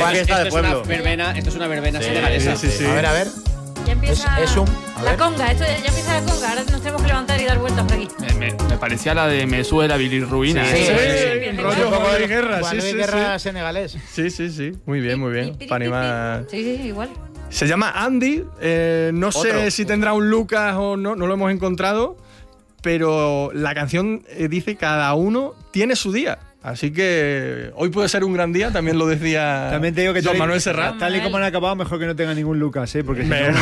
fiesta de pueblo. Esto es una verbena senegalesa. Sí. A ver. Ya empieza la conga. ver. Ya empieza la conga. Ahora nos tenemos que levantar y dar vueltas por aquí. Me parecía la de Me sube la bilirrubina. Sí. Rollo Juan Guerra. Juan Luis Guerra senegalés. Sí. Muy bien. Para animar. Sí, igual. Se llama Andy. No sé si tendrá un Lucas o no lo hemos encontrado. Pero la canción dice cada uno tiene su día. Así que hoy puede ser un gran día, también lo decía también te digo que Joan Manuel Serrat. Tal y como han acabado, mejor que no tenga ningún Lucas, porque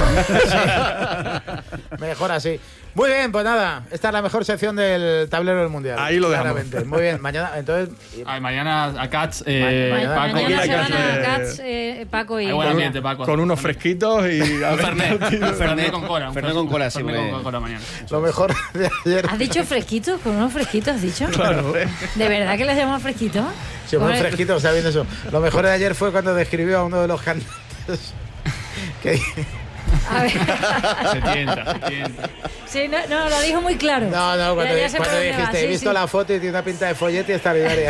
mejor así. Muy bien, pues nada, esta es la mejor sección del tablero del Mundial. Ahí lo dejamos. Claramente. Muy bien, mañana, entonces... mañana a Cats, Paco. Paco. Mañana se van a Cats, Paco y... Buen ambiente, Paco. Con unos fresquitos y... Fernet con cola. Fernet con cola, sí. Fernet con cola mañana. Lo mejor de ayer... ¿Has dicho fresquitos? ¿Con unos fresquitos has dicho? Claro. ¿De verdad que les llaman fresquitos? Sí, muy fresquitos, ¿saben eso? Lo mejor de ayer fue cuando describió a uno de los cantantes que... A ver. Se tienta. Sí, no, lo dijo muy claro. No, cuando dijiste, he visto la foto y tiene una pinta de follete extraordinaria.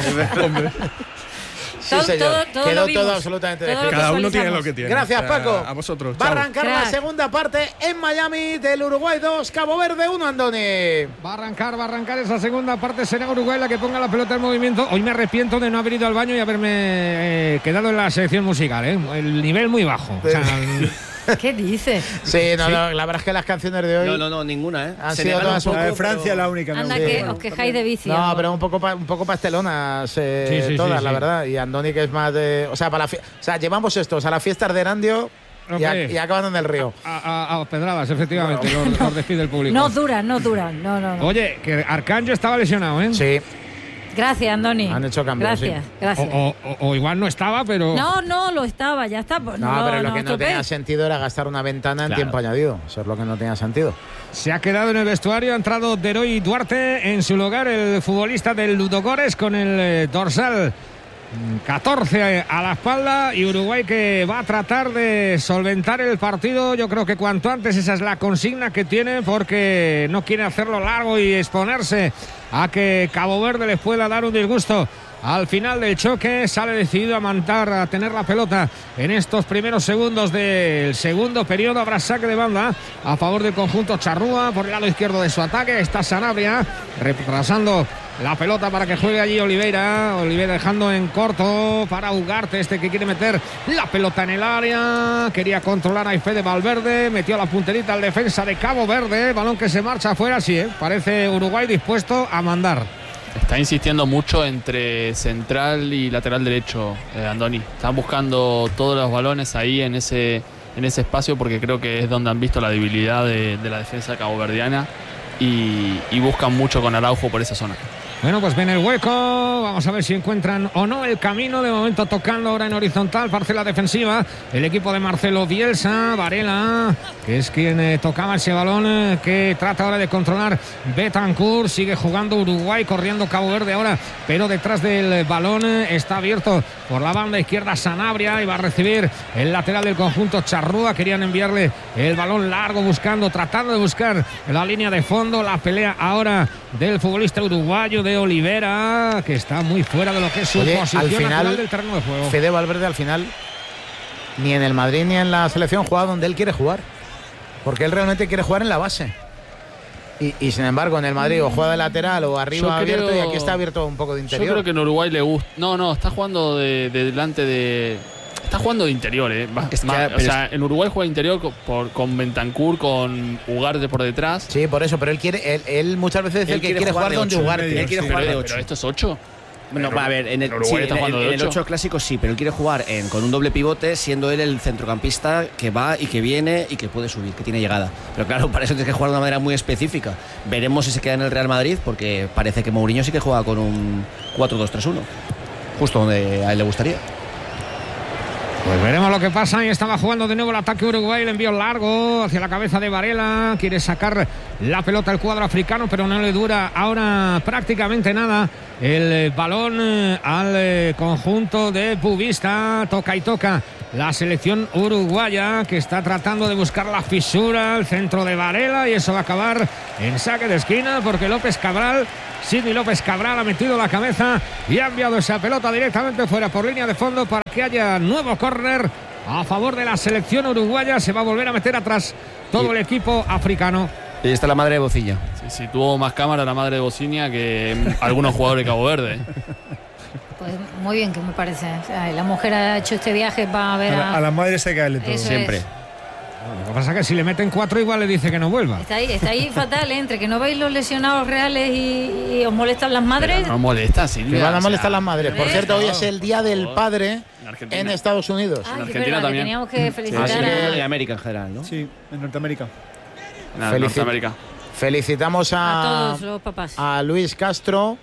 Sí, señor. Quedó todo absolutamente descrito. Cada uno tiene lo que tiene. Gracias, Paco. A vosotros. Va a arrancar la segunda parte en Miami del Uruguay 2, Cabo Verde 1, Andoni. Va a arrancar esa segunda parte. Será Uruguay la que ponga la pelota en movimiento. Hoy me arrepiento de no haber ido al baño y haberme quedado en la selección musical. El nivel muy bajo. O sea, ¿qué dices? Sí, la verdad es que las canciones de hoy... No, ninguna, Han sido todas la de Francia la única. Anda, que os quejáis de vicio. No, pero un poco pastelonas todas, la verdad. Y Andoni, que es más de... O sea, llevamos estos a las fiestas de Erandio y acaban en el río. A pedradas, efectivamente, los despide el público. No duran. No. Oye, que Arcanjo estaba lesionado, ¿eh? Sí. Gracias, Andoni. Han hecho cambios. Gracias. O igual no estaba, pero... No, lo estaba, ya está. Pues no, pero lo que no tenía sentido era gastar una ventana en tiempo añadido. Eso es lo que no tenía sentido. Se ha quedado en el vestuario, ha entrado Deroy Duarte en su lugar, el futbolista del Ludogorets, con el dorsal 14 a la espalda, y Uruguay que va a tratar de solventar el partido. Yo creo que cuanto antes, esa es la consigna que tiene, porque no quiere hacerlo largo y exponerse a que Cabo Verde les pueda dar un disgusto. Al final del choque sale decidido a tener la pelota en estos primeros segundos del segundo periodo. Habrá saque de banda a favor del conjunto charrúa por el lado izquierdo de su ataque. Está Sanabria retrasando la pelota para que juegue allí Oliveira dejando en corto para Ugarte, que quiere meter la pelota en el área. Quería controlar a Fede Valverde, metió la punterita al defensa de Cabo Verde, balón que se marcha afuera. Parece Uruguay dispuesto a mandar. Está insistiendo mucho entre central y lateral derecho, Andoni. Están buscando todos los balones ahí en ese espacio, porque creo que es donde han visto la debilidad de la defensa caboverdiana, y buscan mucho con Araujo por esa zona. Bueno, pues ven el hueco, vamos a ver si encuentran o no el camino. De momento tocando ahora en horizontal, parcela defensiva, el equipo de Marcelo Bielsa. Varela, que es quien tocaba ese balón, que trata ahora de controlar Betancur. Sigue jugando Uruguay, corriendo Cabo Verde ahora, pero detrás del balón está abierto por la banda izquierda Sanabria, y va a recibir el lateral del conjunto charrúa. Querían enviarle el balón largo, tratando de buscar la línea de fondo. La pelea ahora del futbolista uruguayo, de Olivera, que está muy fuera de lo que es su posición al final, natural del terreno de juego. Fede Valverde al final ni en el Madrid ni en la selección juega donde él quiere jugar, porque él realmente quiere jugar en la base, y sin embargo en el Madrid o juega de lateral o arriba abierto, y aquí está abierto un poco de interior. Yo creo que en Uruguay le gusta. No, está jugando de delante de... Está jugando de interior, en Uruguay juega de interior con Bentancur, con Ugarte por detrás. Sí, por eso, pero él muchas veces dice que quiere jugar donde Ugarte. Él quiere jugar de 8. ¿Pero esto es 8? No, a ver, en el 8 clásico sí, pero él quiere jugar con un doble pivote, siendo él el centrocampista que va y que viene y que puede subir, que tiene llegada. Pero claro, para eso tienes que jugar de una manera muy específica. Veremos si se queda en el Real Madrid, porque parece que Mourinho sí que juega con un 4-2-3-1, justo donde a él le gustaría. Pues veremos lo que pasa. Y estaba jugando de nuevo el ataque Uruguay. El envío largo hacia la cabeza de Varela. Quiere sacar la pelota al cuadro africano, pero no le dura ahora prácticamente nada el balón al conjunto de Pubista. Toca y toca la selección uruguaya, que está tratando de buscar la fisura al centro de Varela, y eso va a acabar en saque de esquina, porque López Cabral Sidney López Cabral ha metido la cabeza y ha enviado esa pelota directamente fuera por línea de fondo para que haya nuevo córner a favor de la selección uruguaya. Se va a volver a meter atrás todo el equipo africano. Y está la madre de Bociña. Sí, tuvo más cámara la madre de Bociña que algunos jugadores de Cabo Verde. Pues muy bien, que me parece. O sea, la mujer ha hecho este viaje para ver a las madres hay que darle todo. Eso Siempre. es. Lo que pasa es que si le meten 4 igual le dice que no vuelva. Está ahí fatal, ¿eh? Entre que no veis los lesionados reales y os molestan las madres. Pero no molesta, Silvia. Que van a molestar las madres. Por cierto, hoy es el Día del Padre en Estados Unidos. Ay, en qué Argentina verdad, que también. teníamos que felicitar En a América en general, ¿no? Sí, en Norteamérica. Norteamérica. Felicitamos todos los papás. a Luis Castro,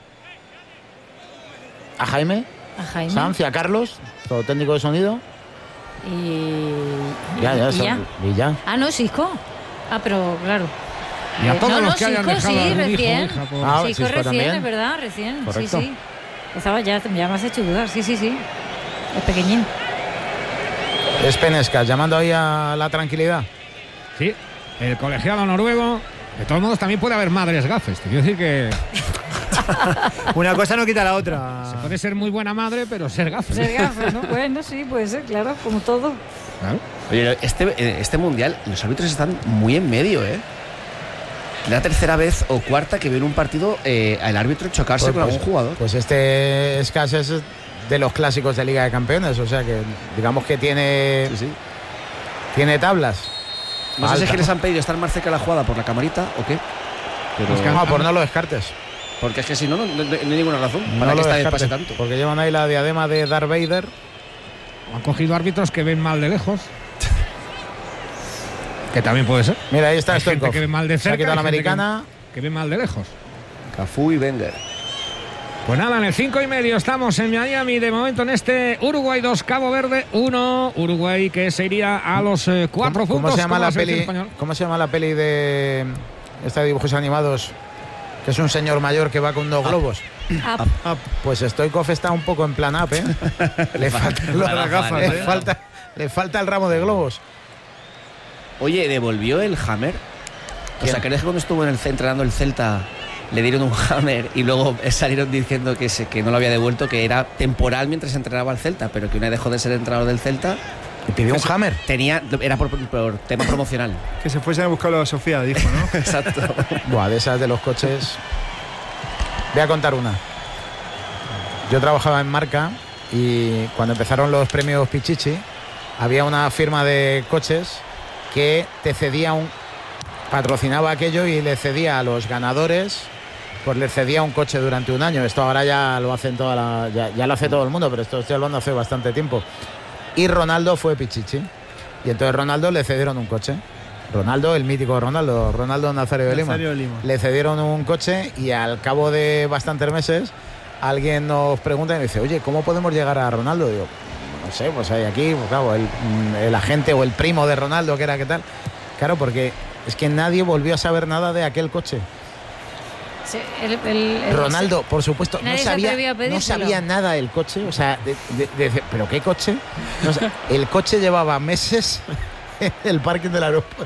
a Jaime Sanz y a Carlos, todo técnico de sonido. Y ya. Ah, no, Cisco. Ah, pero claro. Y a todos los que hayan Cisco, dejado sí, algún hijo, recién. hija, por- Ah, Cisco Cisco recién, también. es verdad, recién. Correcto. Sí. Estaba ya me has hecho dudar, sí. Es pequeñín. Es Penescas, llamando ahí a la tranquilidad. Sí, el colegiado noruego. De todos modos, también puede haber madres gafes. Te quiero decir que Una cosa no quita la otra. se puede ser muy buena madre, pero ser gafes. Ser gafas, ¿no? Bueno, sí, puede ser, claro, como todo. Claro. Oye, este mundial, los árbitros están muy en medio, ¿eh? La tercera vez o cuarta que viene un partido el árbitro chocarse con algún jugador. Pues este Escas es de los clásicos de Liga de Campeones, o sea que digamos que tiene tablas. No sé si es que les han pedido estar más cerca de la jugada por la camarita o qué. Pero, No, por no lo descartes. porque es que si no, no hay ninguna razón No para que lo esta vez descartes, pase tanto. porque llevan ahí la diadema de Darth Vader. Han cogido árbitros que ven mal de lejos. Que también puede ser. Mira, ahí está Hay gente Stoikov. que ve mal de Se ha cerca. quitado la hay gente americana. que ve mal de lejos. Cafú y Wenger. Pues nada, en el 5:30 estamos en Miami. De momento en este Uruguay 2, Cabo Verde 1. Uruguay que se iría a los 4 puntos. ¿Cómo se llama con la selección peli? española. ¿Cómo se llama la peli de esta de dibujos animados? Que es un señor mayor que va con dos globos. Pues Stoikov está un poco en plan up, ¿eh? Le falta el ramo de globos. Oye, ¿devolvió el Hammer? O sea, ¿crees que cuando estuvo entrenando el Celta le dieron un Hammer y luego salieron diciendo que no lo había devuelto, que era temporal mientras entrenaba al Celta, pero que una vez dejó de ser entrenador del Celta? ¿Y pidió un Hammer? Era por tema promocional. Que se fuesen a buscarlo a Sofía, dijo, ¿no? Exacto. Buah, de esas de los coches. Voy a contar una. Yo trabajaba en Marca y cuando empezaron los premios Pichichi había una firma de coches que te cedía patrocinaba aquello y le cedía a los ganadores, pues le cedía un coche durante un año. Esto ahora ya lo hacen ya lo hace todo el mundo, pero esto estoy hablando hace bastante tiempo. Y Ronaldo fue Pichichi y entonces Ronaldo le cedieron un coche. Ronaldo, el mítico Ronaldo Nazario de Lima. Le cedieron un coche y al cabo de bastantes meses alguien nos pregunta y me dice, oye, ¿cómo podemos llegar a Ronaldo? Digo, no sé, pues hay aquí, pues claro, el agente o el primo de Ronaldo, que era qué tal. Claro, porque es que nadie volvió a saber nada de aquel coche. Sí, Ronaldo, por supuesto, no nadie se atrevió a pedírselo. sabía nada del coche, o sea, ¿pero qué coche? No, el coche llevaba meses en el parking del aeropuerto.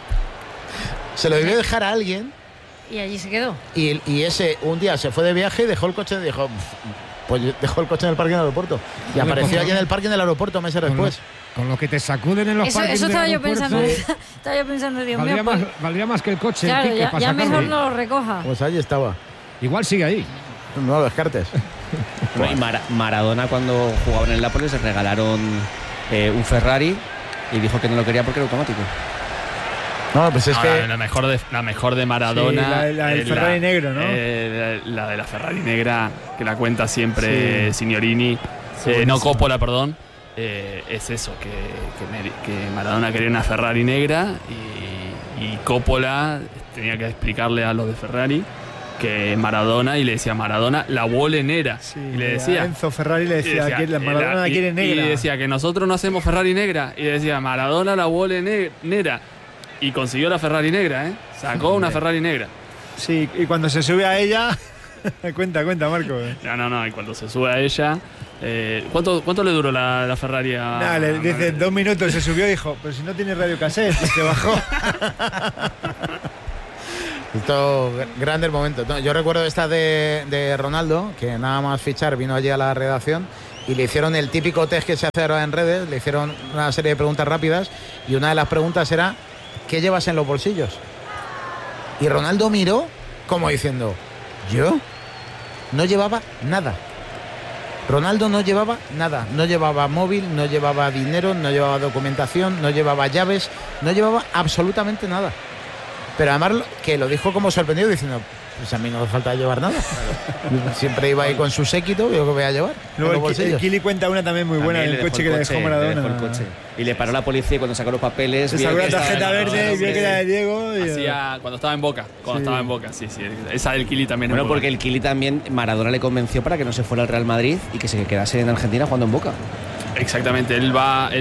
Se lo debió dejar a alguien. Y allí se quedó. Y ese un día se fue de viaje y dejó el coche, pues dejó el coche en el parking del aeropuerto. Y apareció allí en el parking del aeropuerto meses después. Con lo que te sacuden en los parques Eso del estaba yo aeropuerto, pensando. Estaba yo pensando, Dios mío. valdría más que el coche. Claro, el ticket, para ya mejor sacarlo. no lo recoja. Pues allí estaba. Igual sigue ahí. No lo descartes. Bueno, y Maradona, cuando jugaba en el Nápoles, le regalaron un Ferrari y dijo que no lo quería porque era automático. No, pues es que La mejor de Maradona. Sí, la del Ferrari negro, ¿no? La de la Ferrari negra, que la cuenta siempre Signorini. No, Coppola, perdón. Es eso, que Maradona quería una Ferrari negra y Coppola tenía que explicarle a los de Ferrari que Maradona, y le decía Maradona la vuole negra. Sí, y le decía Enzo Ferrari le decía que la Maradona la quiere negra. Y decía que nosotros no hacemos Ferrari negra. Y decía Maradona la vuole negra. Y consiguió la Ferrari negra, ¿eh? Sacó una Ferrari negra. Sí, y cuando se sube a ella. cuenta, Marco. No. Y cuando se sube a ella. ¿Cuánto le duró la Ferrari a.? Nada, le dice 2 minutos, se subió y dijo, pero si no tiene radio cassette, y se bajó. Esto, grandes momentos. Yo recuerdo esta de Ronaldo, que nada más fichar vino allí a la redacción y le hicieron el típico test que se hace ahora en redes, le hicieron una serie de preguntas rápidas y una de las preguntas era ¿qué llevas en los bolsillos? Y Ronaldo miró como diciendo, ¿yo? No llevaba nada. Ronaldo no llevaba nada, no llevaba móvil, no llevaba dinero, no llevaba documentación, no llevaba llaves, no llevaba absolutamente nada. Pero además que lo dijo como sorprendido diciendo, pues a mí no me falta llevar nada. Siempre iba ahí con su séquito, yo que voy a llevar. Luego el Kili cuenta una también muy buena del coche que le dejó Maradona. Y le paró la policía cuando sacó los papeles. Le sacó la tarjeta verde y vio que era de Diego. Cuando estaba en Boca. Sí. Esa del Kili también. Bueno, porque el Kili también, Maradona le convenció para que no se fuera al Real Madrid y que se quedase en Argentina jugando en Boca. Exactamente, él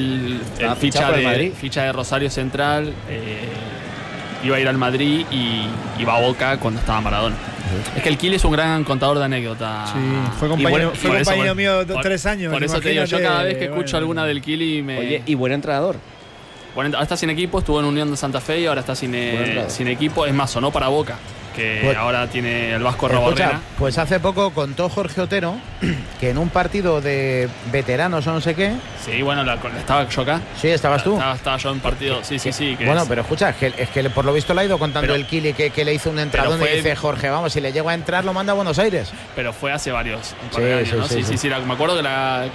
ficha de Rosario Central. Iba a ir al Madrid y va a Boca cuando estaba Maradona. Es que el Kili es un gran contador de anécdotas. Sí, fue compañero mío 3 años. Por eso te digo, yo cada vez que escucho alguna del Kili me... Oye, y buen entrenador. Ahora está sin equipo, estuvo en Unión de Santa Fe y ahora está sin equipo. Es más, sonó para Boca, que ahora tiene el Vasco Roborrena. Pues hace poco contó Jorge Otero que en un partido de veteranos o no sé qué. Sí, bueno, estaba yo acá. Sí, estabas tú. Estaba yo en partido, sí. Bueno, pero escucha, es que por lo visto le ha ido contando el Kili que le hizo un entradón y dice Jorge, vamos, si le llego a entrar lo manda a Buenos Aires. Pero fue hace varios años, ¿no? Sí, me acuerdo que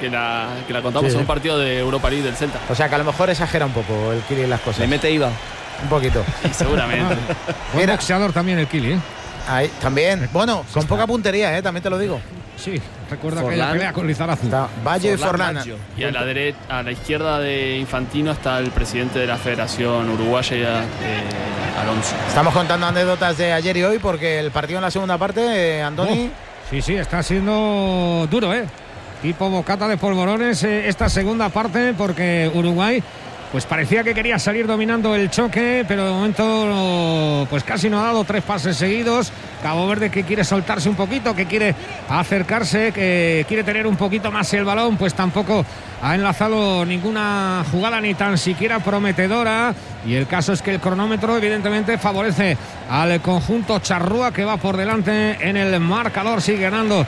la contamos en un partido de Europa League del Celta. O sea, que a lo mejor exagera un poco el Kili en las cosas. Le mete IVA. Un poquito. Sí, seguramente. Buen boxeador también el Kili, ¿eh? Ahí, también. Bueno, con poca puntería, también te lo digo. Sí, recuerda aquella pelea con Lizarazu. Valle y Forlán. Y a la izquierda de Infantino está el presidente de la Federación Uruguaya, Alonso. Estamos contando anécdotas de ayer y hoy porque el partido en la segunda parte, Andoni. Sí, está siendo duro, tipo bocata de polvorones esta segunda parte porque Uruguay pues parecía que quería salir dominando el choque, pero de momento pues casi no ha dado 3 pases seguidos. Cabo Verde que quiere soltarse un poquito, que quiere acercarse, que quiere tener un poquito más el balón, pues tampoco ha enlazado ninguna jugada ni tan siquiera prometedora. Y el caso es que el cronómetro evidentemente favorece al conjunto charrúa, que va por delante en el marcador, sigue ganando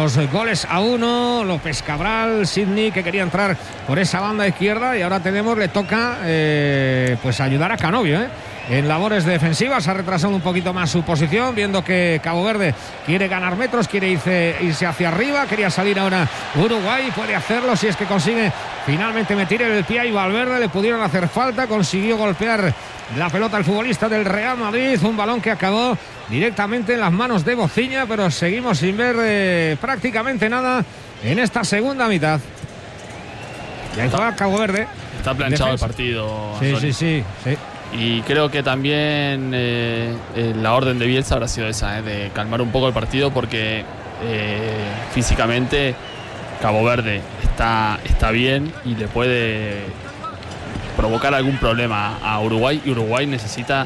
2-1. López Cabral, Sidney, que quería entrar por esa banda izquierda, y ahora le toca pues ayudar a Canovio en labores defensivas. Ha retrasado un poquito más su posición, viendo que Cabo Verde quiere ganar metros, quiere irse hacia arriba. Quería salir ahora Uruguay, puede hacerlo si es que consigue finalmente meter el pie, y Valverde le pudieron hacer falta, consiguió golpear la pelota al futbolista del Real Madrid, un balón que acabó directamente en las manos de Bociña, pero seguimos sin ver prácticamente nada en esta segunda mitad. Y ahí va Cabo Verde. Está planchado el partido. Sí. Y creo que también la orden de Bielsa habrá sido esa, de calmar un poco el partido, porque físicamente Cabo Verde está bien y le puede provocar algún problema a Uruguay, y Uruguay necesita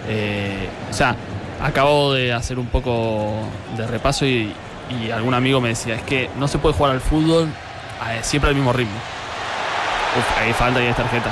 acabo de hacer un poco de repaso y algún amigo me decía, es que no se puede jugar al fútbol siempre al mismo ritmo. Hay falta y hay tarjeta.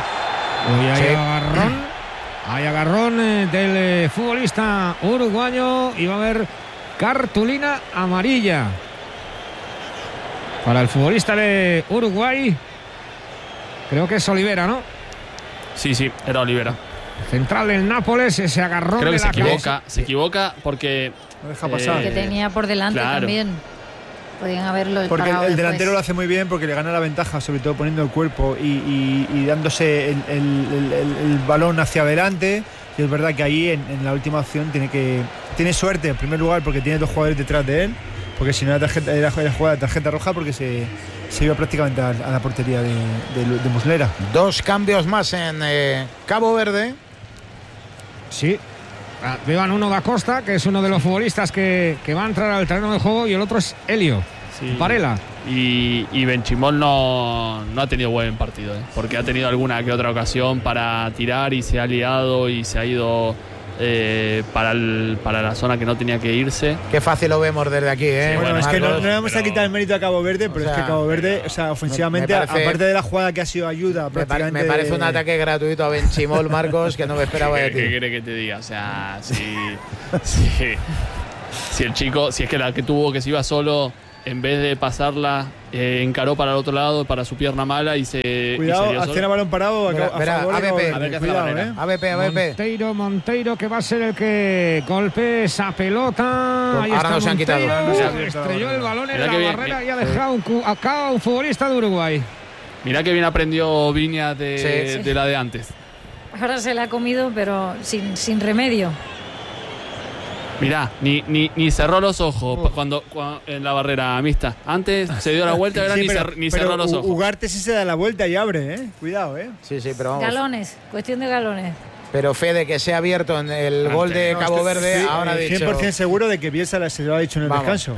Hay agarrón del futbolista uruguayo, y va a haber cartulina amarilla para el futbolista de Uruguay. Creo que es Olivera, ¿no? Sí, era Olivera. Central del Nápoles, ese agarrón. Creo que se equivoca porque no deja pasar. Que tenía por delante también. Podían haberlo porque el delantero lo hace muy bien, porque le gana la ventaja, sobre todo poniendo el cuerpo y dándose el balón hacia adelante. Y es verdad que ahí en la última opción tiene suerte en primer lugar, porque tiene 2 jugadores detrás de él, porque si no era jugada de tarjeta roja, porque se iba prácticamente a la portería de Muslera. 2 cambios más en Cabo Verde. Sí. Llevan uno da Costa, que es uno de los futbolistas que va a entrar al terreno de juego, y el otro es Helio Varela. Y Benchimol no ha tenido buen partido, porque ha tenido alguna que otra ocasión para tirar y se ha liado y se ha ido para la zona que no tenía que irse. Qué fácil lo vemos desde aquí, ¿eh? Sí, bueno, es que no le vamos a quitar el mérito a Cabo Verde, pero es que Cabo Verde, o sea, ofensivamente, aparte de la jugada que ha sido ayuda, prácticamente... Me parece un ataque gratuito a Benchimol, Marcos, que no me esperaba de ti. ¿Qué quiere que te diga? O sea, si el chico, si es que la que tuvo que se iba solo, en vez de pasarla, encaró para el otro lado, para su pierna mala y se... Cuidado, acciona balón parado. ABP. Monteiro, que va a ser el que golpee esa pelota. Ahí ahora está, no se han quitado. Estrelló el balón en la barrera y ha dejado acá un futbolista de Uruguay. Mirá que bien aprendió Viña de la de antes. Ahora se la ha comido, pero sin remedio. Mirá, ni cerró los ojos cuando en la barrera mixta. Antes se dio la vuelta, ahora ni cerró los ojos. Ugarte sí se da la vuelta y abre, ¿eh? Cuidado, ¿eh? Sí, pero vamos. Galones, cuestión de galones. Pero Fede, que se ha abierto en el gol de Cabo Verde, sí, ahora ha dicho... 100% seguro de que Bielsa se lo ha dicho en el descanso.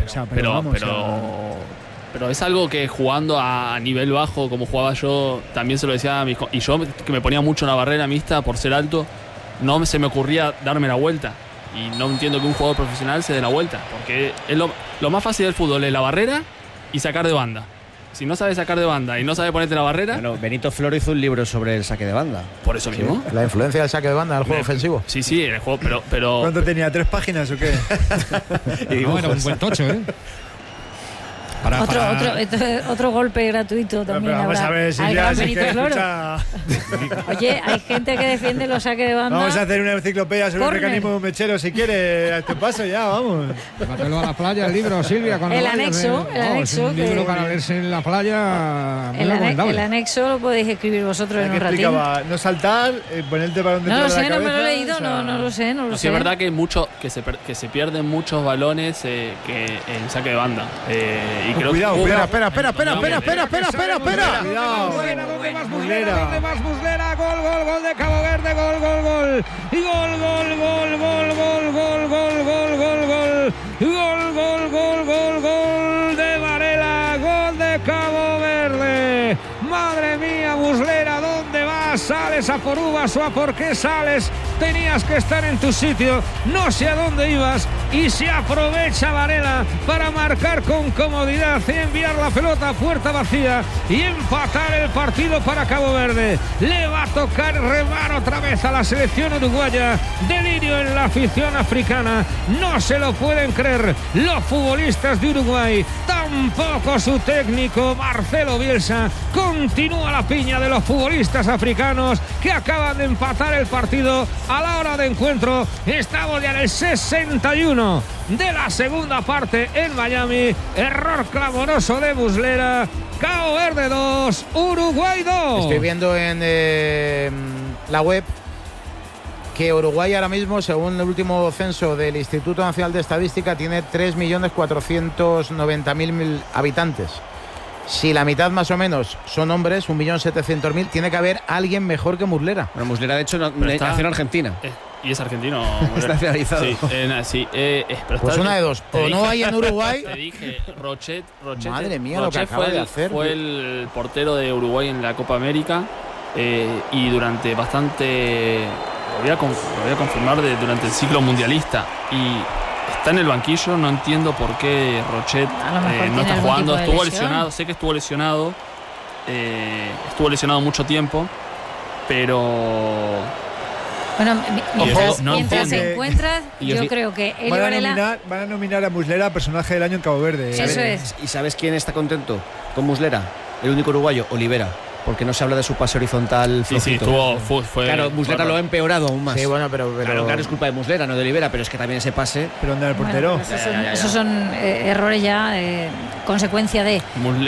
Pero es algo que jugando a nivel bajo, como jugaba yo, también se lo decía a mis... Y yo, que me ponía mucho en la barrera mixta por ser alto, no se me ocurría darme la vuelta. Y no entiendo que un jugador profesional se dé la vuelta, porque es lo más fácil del fútbol es la barrera y sacar de banda. Si no sabes sacar de banda y no sabes ponerte la barrera... Bueno, Benito Floro hizo un libro sobre el saque de banda. Por eso mismo. La influencia del saque de banda del juego ofensivo. Sí, en el juego, pero... ¿Cuánto tenía? ¿3 páginas o qué? Y bueno, un buen tocho, ¿eh? Otro golpe gratuito también. Pero vamos a ver, Silvia, Oye, hay gente que defiende los saques de banda. Vamos a hacer una enciclopedia sobre el mecanismo de un mechero, si quiere. Te paso ya, vamos. Llévatelo a la playa, el libro, Silvia. El anexo. Es un libro para leerse en la playa. El anexo lo podéis escribir vosotros en un ratito. No saltar, ponerte para donde no lo sé, la cabeza, no me lo he leído, no lo sé. Sí, es verdad que se pierden muchos balones que en saque de banda. Y creo cuidado, espera. Cuidado. ¿Dónde vas, Muslera? Gol de Cabo Verde, gol. Y gol de Varela, gol de Cabo Verde. Madre mía, Muslera, ¿dónde vas? ¿Sales a por uvas o a por qué sales? Tenías que estar en tu sitio, no sé a dónde ibas, y se aprovecha Varela para marcar con comodidad y enviar la pelota a puerta vacía y empatar el partido para Cabo Verde. Le va a tocar remar otra vez a la selección uruguaya. Delirio en la afición africana, no se lo pueden creer los futbolistas de Uruguay, tampoco su técnico Marcelo Bielsa. Continúa la piña de los futbolistas africanos que acaban de empatar el partido a la hora de encuentro. Estamos ya en el 61 de la segunda parte en Miami. Error clamoroso de Muslera. Cabo Verde 2, Uruguay 2. Estoy viendo en la web que Uruguay ahora mismo, según el último censo del Instituto Nacional de Estadística, tiene 3.490.000 habitantes. Si la mitad más o menos son hombres, 1.700.000, tiene que haber alguien mejor que Muslera. Bueno, Muslera de hecho nació en Argentina. Y es argentino. Está nacionalizado. Sí, pues una de dos. O no hay en Uruguay. Te dije, Rochet. Madre mía, lo que acaba de hacer. Fue el portero de Uruguay en la Copa América y durante bastante... Lo voy a confirmar durante el ciclo mundialista. Y está en el banquillo, no entiendo por qué Rochet no está jugando. Estuvo lesionado, sé que estuvo lesionado mucho tiempo, pero... Bueno, mientras se encuentra, yo creo que él van a nominar a Muslera personaje del año en Cabo Verde. Eso es. ¿Y sabes quién está contento con Muslera? El único uruguayo, Olivera. Porque no se habla de su pase horizontal flojito. Sí, fue claro, Muslera lo ha empeorado aún más. Sí, bueno, pero... Claro, es culpa de Muslera, no de Olivera, pero es que también ese pase... ¿Pero dónde era el portero? Bueno, esos son errores ya, consecuencia de...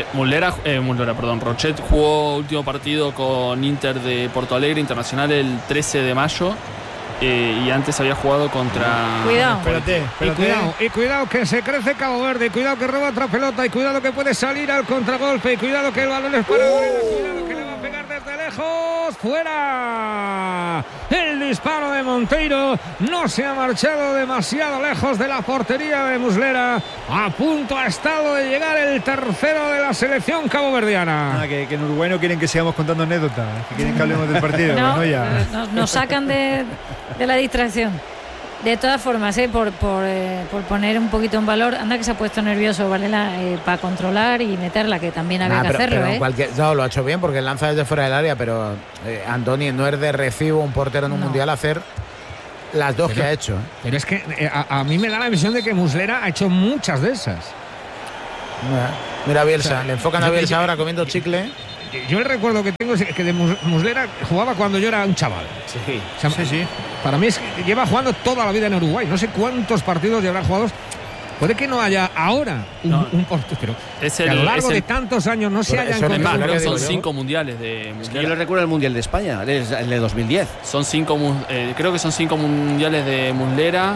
Rochet jugó último partido con Inter de Porto Alegre, Internacional, el 13 de mayo. Y antes había jugado contra... Cuidado. Espérate. Y cuidado que se crece Cabo Verde, y cuidado que roba otra pelota, y cuidado que puede salir al contragolpe, y cuidado que el balón es para Varela, cuidado que le va a pegar desde lejos, fuera. El disparo de Monteiro no se ha marchado demasiado lejos de la portería de Muslera. A punto ha estado de llegar el tercero de la selección caboverdiana. Que en Uruguay no quieren que sigamos contando anécdotas, que quieren que hablemos del partido. Nos sacan de la distracción. De todas formas, por poner un poquito en valor, anda que se ha puesto nervioso Varela para controlar y meterla, que también había que hacerlo. No, lo ha hecho bien porque lanza desde fuera del área, pero Andoni no es de recibo un portero en un mundial hacer las dos que ha hecho. Pero es que a mí me da la impresión de que Muslera ha hecho muchas de esas. Mira a Bielsa, le enfocan a Bielsa ahora comiendo chicle. Yo el recuerdo que tengo es que de Muslera jugaba cuando yo era un chaval. Sí, o sea, sí. Para mí es que lleva jugando toda la vida en Uruguay. No sé cuántos partidos llevará jugados. Puede que no haya ahora un portero, pero a lo largo de tantos años no se hayan encontrado. Creo que son 5 mundiales de Muslera. Es que yo le recuerdo el Mundial de España, el de 2010. Son 5, creo que son 5 mundiales de Muslera.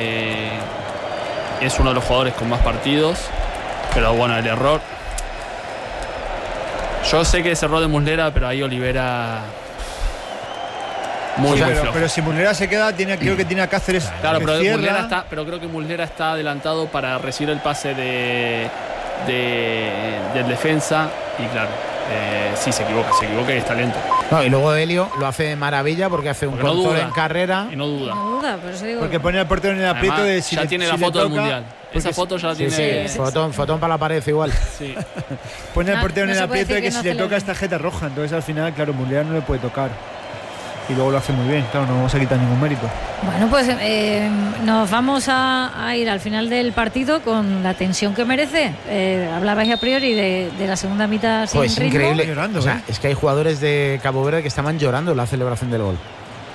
Es uno de los jugadores con más partidos. Pero bueno, el error... Yo sé que es error de Muslera, pero ahí Olivera... Muy flojo. Pero si Muslera se queda, creo que tiene a Cáceres. Claro, pero creo que Muslera está adelantado para recibir el pase del defensa. Y claro, sí, se equivoca y es talento. No, y luego Helio lo hace de maravilla porque hace un control en carrera. Y no duda. Por eso digo. Porque pone al portero en el aprieto de si ya tiene la foto del mundial. Esa foto ya la tiene. Sí. Fotón para la pared igual. Sí. Pone al portero en el aprieto de que si le toca es tarjeta roja. Entonces al final, claro, Muslera no le puede tocar. Y luego lo hace muy bien, claro, no vamos a quitar ningún mérito. Bueno, pues nos vamos a ir al final del partido con la tensión que merece. Hablabais a priori de la segunda mitad sin ritmo. Es increíble. Llorando, es que hay jugadores de Cabo Verde que estaban llorando en la celebración del gol.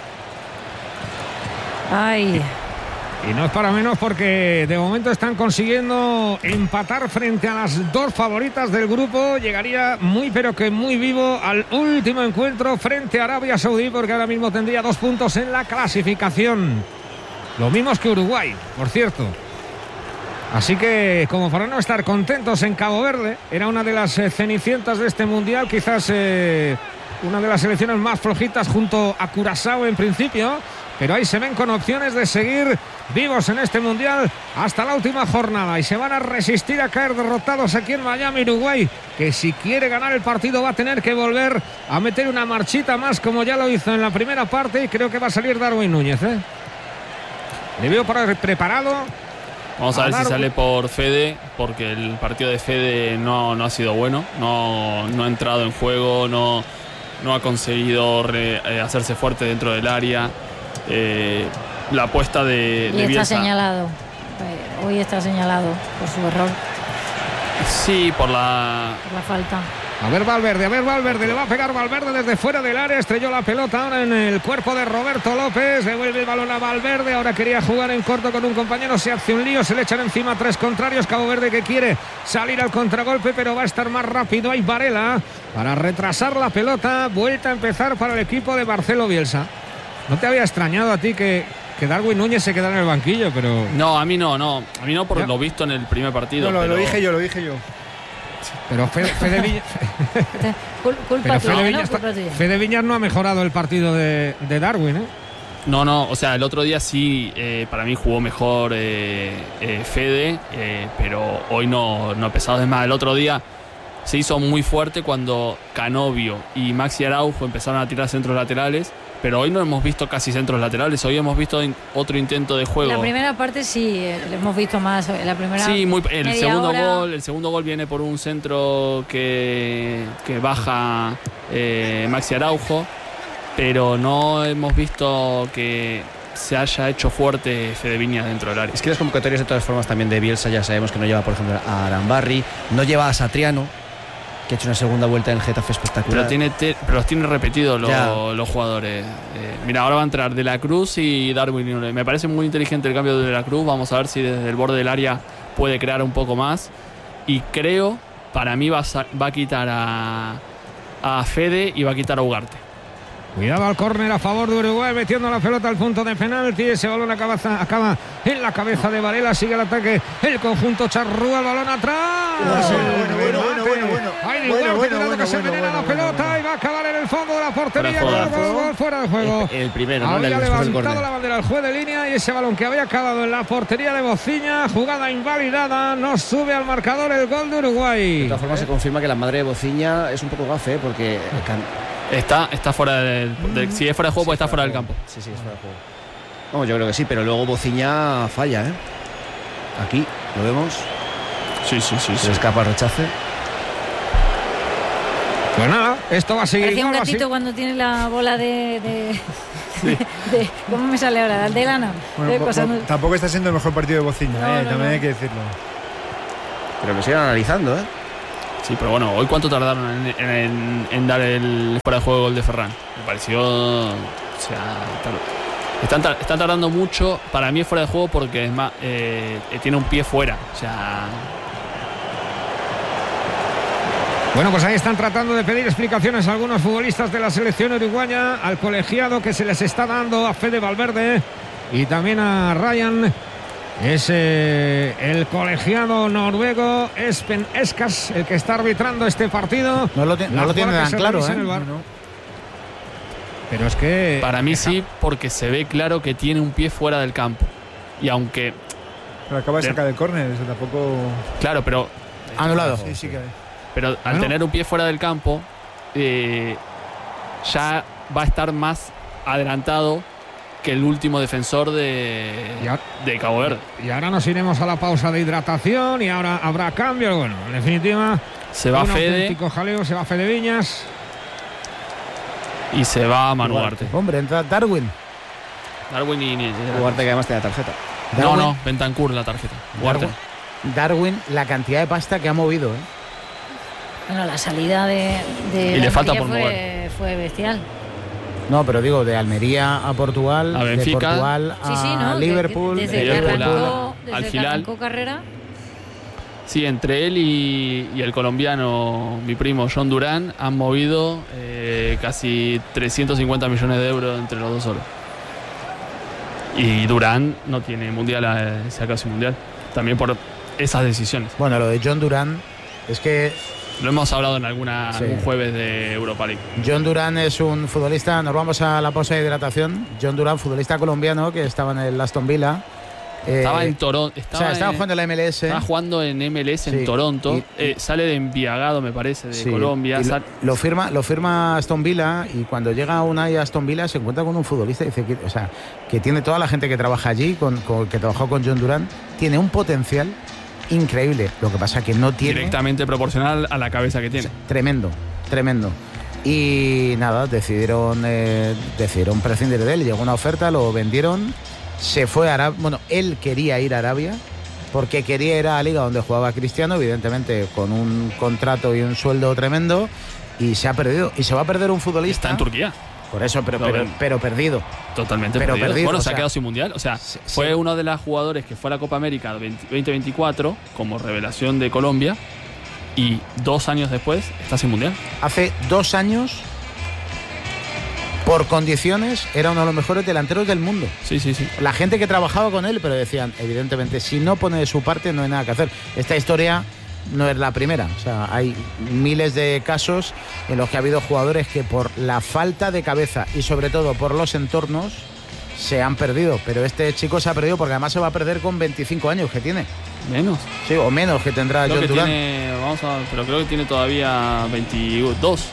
Ay. Y no es para menos porque de momento están consiguiendo empatar frente a las dos favoritas del grupo. Llegaría muy pero que muy vivo al último encuentro frente a Arabia Saudí, porque ahora mismo tendría 2 puntos en la clasificación. Lo mismo que Uruguay, por cierto. Así que como para no estar contentos en Cabo Verde, era una de las cenicientas de este mundial, quizás una de las selecciones más flojitas junto a Curazao en principio. Pero ahí se ven con opciones de seguir vivos en este mundial hasta la última jornada y se van a resistir a caer derrotados aquí en Miami, Uruguay, que si quiere ganar el partido va a tener que volver a meter una marchita más como ya lo hizo en la primera parte, y creo que va a salir Darwin Núñez. Le veo preparado. Vamos a ver si sale por Fede, porque el partido de Fede no ha sido bueno, no ha entrado en juego, no ha conseguido hacerse fuerte dentro del área. La apuesta de Bielsa. Está señalado. Hoy está señalado por su error. Sí, por la falta. A ver Valverde, le va a pegar Valverde desde fuera del área, estrelló la pelota ahora en el cuerpo de Roberto López, devuelve el balón a Valverde, ahora quería jugar en corto con un compañero, se hace un lío, se le echan encima 3 contrarios, Cabo Verde que quiere salir al contragolpe, pero va a estar más rápido, hay Varela para retrasar la pelota, vuelta a empezar para el equipo de Marcelo Bielsa. ¿No te había extrañado a ti que Darwin Núñez se quedara en el banquillo? Pero no, a mí no por lo visto en el primer partido. No, pero... lo dije yo. Pero Fede Viñas no ha mejorado el partido de Darwin, ¿eh? No, o sea, el otro día sí, para mí jugó mejor Fede, pero hoy no ha pesado. Es más, el otro día se hizo muy fuerte cuando Canovio y Maxi Araujo empezaron a tirar centros laterales, pero hoy no hemos visto casi centros laterales, hoy hemos visto otro intento de juego. La primera parte sí, lo hemos visto más, la primera. Sí, el segundo gol viene por un centro que baja Maxi Araujo, pero no hemos visto que se haya hecho fuerte Fede Viñas dentro del área. Es que las convocatorias de todas formas también de Bielsa ya sabemos que no lleva, por ejemplo, a Arambarri, no lleva a Satriano, que ha hecho una segunda vuelta en el Getafe espectacular. Pero los tiene repetidos los jugadores. Mira, ahora va a entrar De la Cruz y Darwin Núñez. Me parece muy inteligente el cambio de la Cruz. Vamos a ver si desde el borde del área puede crear un poco más. Y creo, para mí va a quitar a Fede y va a quitar a Ugarte. Cuidado al córner a favor de Uruguay, metiendo la pelota al punto de penalti. Ese balón acaba en la cabeza de Varela. Sigue el ataque el conjunto charrúa, el balón atrás. Bueno. Que se envenena la pelota y va a acabar en el fondo de la portería. Fuera de juego. El primero, ¿no? Había levantado la bandera el juez de línea y ese balón que había acabado en la portería de Bociña, jugada invalidada, no sube al marcador el gol de Uruguay. De todas formas se confirma que la madre de Bociña es un poco gafe, porque Está fuera si es fuera de juego, pues está fuera del campo. Sí, es fuera de juego. No, yo creo que sí, pero luego Bociña falla, ¿eh? Aquí, ¿lo vemos? Sí. Se escapa el rechace. Pues nada, esto va a seguir. Parecía un gatito cuando tiene la bola de ¿cómo me sale ahora? De lana. Bueno, tampoco está siendo el mejor partido de Bociña, también hay que decirlo. Pero lo siguen analizando, ¿eh? Sí, pero bueno, hoy cuánto tardaron en dar el fuera de juego gol de Ferran. Me pareció, o sea, están tardando mucho. Para mí es fuera de juego porque es más, tiene un pie fuera, o sea. Bueno, pues ahí están tratando de pedir explicaciones a algunos futbolistas de la selección uruguaya, al colegiado que se les está dando, a Fede Valverde y también a Ryan. Es el colegiado noruego Espen Eskas el que está arbitrando este partido. No lo tiene tan claro, ¿eh? Pero es que... Para mí sí, porque se ve claro que tiene un pie fuera del campo. Y aunque... Pero acaba de sacar el córner, eso tampoco... Claro, pero... Anulado. Sí que hay. Pero al tener un pie fuera del campo, ya va a estar más adelantado que el último defensor de Cabo Verde. Y ahora nos iremos a la pausa de hidratación y ahora habrá cambio. Bueno, en definitiva, se va Fede. Auténtico jaleo, se va Fede Viñas. Y se va Manu Ugarte. Hombre, entra Darwin. Y Ugarte que además tiene la tarjeta. No, Bentancur la tarjeta. Darwin, la cantidad de pasta que ha movido, ¿eh? Bueno, la salida de y le falta por mover. Fue bestial. No, pero digo, de Almería a Portugal, a Benfica, de Portugal a Liverpool, desde que arrancó carrera. Sí, entre él y el colombiano, mi primo John Durán, han movido casi 350 millones de euros entre los dos solos. Y Durán no tiene mundial, se acabó sin mundial. También por esas decisiones. Bueno, lo de John Durán es que... Lo hemos hablado en algún jueves de Europa League. John Durán es un futbolista, nos vamos a la pausa de hidratación. John Durán, futbolista colombiano que estaba en el Aston Villa. Estaba en Toronto. Estaba jugando en la MLS. Estaba jugando en MLS en Toronto. Sale de Envigado, me parece, de Colombia. Lo firma Aston Villa y cuando llega Unai a Aston Villa se encuentra con un futbolista y dice que tiene toda la gente que trabaja allí, que trabajó con John Durán, tiene un potencial increíble. Lo que pasa que no tiene... Directamente proporcional a la cabeza que tiene. Tremendo. Y nada, decidieron prescindir de él. Llegó una oferta, lo vendieron. Se fue a Arabia. Bueno, él quería ir a Arabia porque quería ir a la liga donde jugaba Cristiano, evidentemente con un contrato y un sueldo tremendo, y se ha perdido. Y se va a perder un futbolista. Está en Turquía. Por eso, pero perdido. Totalmente perdido. Bueno, se ha quedado sin mundial. O sea, fue uno de los jugadores que fue a la Copa América 2024 como revelación de Colombia, y 2 años después está sin mundial. Hace 2 años, por condiciones, era uno de los mejores delanteros del mundo. Sí. La gente que trabajaba con él, pero decían, evidentemente, si no pone de su parte no hay nada que hacer. Esta historia no es la primera. O sea, hay miles de casos en los que ha habido jugadores que por la falta de cabeza y sobre todo por los entornos se han perdido. Pero este chico se ha perdido porque además se va a perder con 25 años que tiene. ¿Menos? Sí, o menos que tendrá John Durán. Pero creo que tiene todavía 22.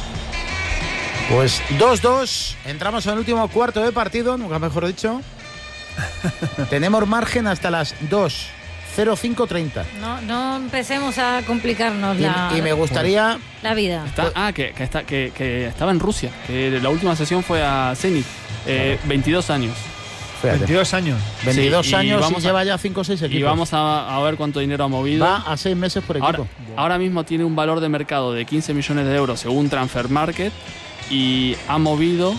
Pues 2-2. Entramos en el último cuarto de partido, nunca mejor dicho. Tenemos margen hasta las 2:05:30. No empecemos a complicarnos y me gustaría la vida. Que estaba en Rusia, que la última sesión fue a Zenit. 22 años. Fíjate. 22 años. 22 años y lleva ya 5 o 6 equipos. Y vamos a ver cuánto dinero ha movido. Va a 6 meses por equipo. Ahora mismo tiene un valor de mercado de 15 millones de euros según Transfer Market, y ha movido...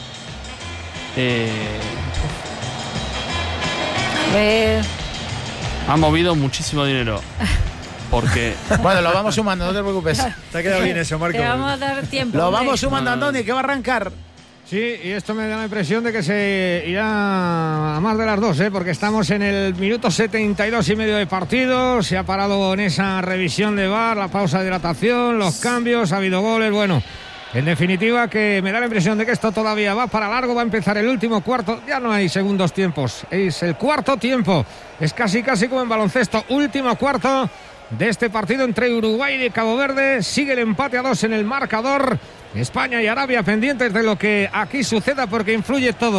Ha movido muchísimo dinero. Porque... Bueno, lo vamos sumando, no te preocupes. Te ha quedado bien eso, Marco. Te vamos a dar tiempo. Lo vamos sumando, Andoni, que va a arrancar. Sí, y esto me da la impresión de que se irá a más de las 2, porque estamos en el minuto 72 y medio de partido. Se ha parado en esa revisión de VAR, la pausa de hidratación, los cambios, ha habido goles. Bueno, en definitiva, que me da la impresión de que esto todavía va para largo. Va a empezar el último cuarto. Ya no hay segundos tiempos, es el cuarto tiempo. Es casi como en baloncesto. Último cuarto de este partido entre Uruguay y Cabo Verde. Sigue el empate a 2 en el marcador. España y Arabia pendientes de lo que aquí suceda, porque influye todo.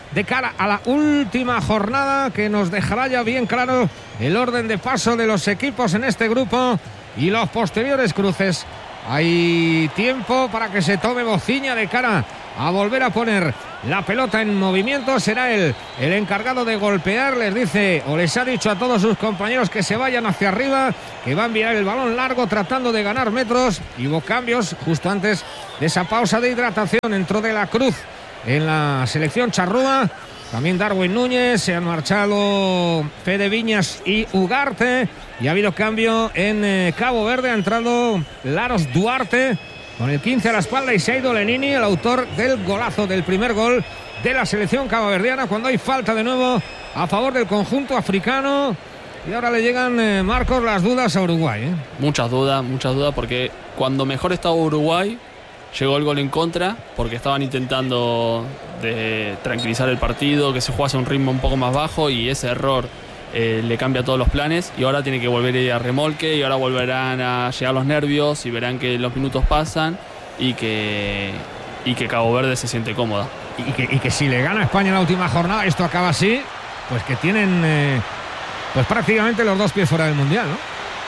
de cara a la última jornada, que nos dejará ya bien claro el orden de paso de los equipos en este grupo y los posteriores cruces. Hay tiempo para que se tome Bociña de cara a volver a poner la pelota en movimiento. Será él el encargado de golpear. Les dice, o les ha dicho a todos sus compañeros que se vayan hacia arriba, que va a enviar el balón largo tratando de ganar metros. Y hubo cambios justo antes de esa pausa de hidratación. Entró De la Cruz en la selección charrúa, también Darwin Núñez, se han marchado Fede Viñas y Ugarte, y ha habido cambio en Cabo Verde. Ha entrado Laros Duarte con el 15 a la espalda y se ha ido Lenini, el autor del golazo del primer gol de la selección caboverdiana, cuando hay falta de nuevo a favor del conjunto africano. Y ahora le llegan, Marcos, las dudas a Uruguay, ¿eh? Muchas dudas, porque cuando mejor estaba Uruguay llegó el gol en contra, porque estaban intentando tranquilizar el partido, que se jugase a un ritmo un poco más bajo, y ese error le cambia todos los planes, y ahora tiene que volver a ir a remolque, y ahora volverán a llegar los nervios y verán que los minutos pasan y que Cabo Verde se siente cómoda. Y que si le gana a España en la última jornada, esto acaba así, pues que tienen pues prácticamente los dos pies fuera del Mundial, ¿no?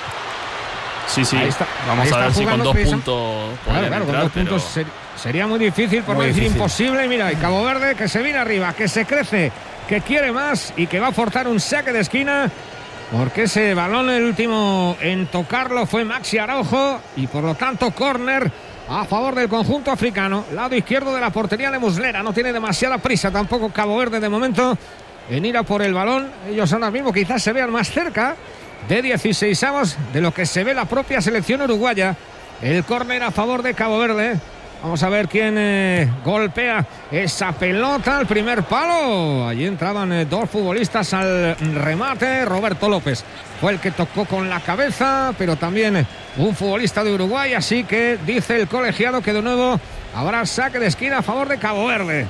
Sí, vamos a ver si con 2 puntos claro, con 2 puntos sería muy difícil, por no decir imposible. Mira, y Cabo Verde que se viene arriba, que se crece, que quiere más y que va a forzar un saque de esquina, porque ese balón, el último en tocarlo, fue Maxi Araujo, y por lo tanto córner a favor del conjunto africano. Lado izquierdo de la portería de Muslera. No tiene demasiada prisa tampoco Cabo Verde de momento en ir a por el balón. Ellos ahora mismo quizás se vean más cerca de 16avos de lo que se ve la propia selección uruguaya. El córner a favor de Cabo Verde. Vamos a ver quién golpea esa pelota al primer palo. Allí entraban 2 futbolistas al remate. Roberto López fue el que tocó con la cabeza, pero también un futbolista de Uruguay. Así que dice el colegiado que de nuevo habrá saque de esquina a favor de Cabo Verde.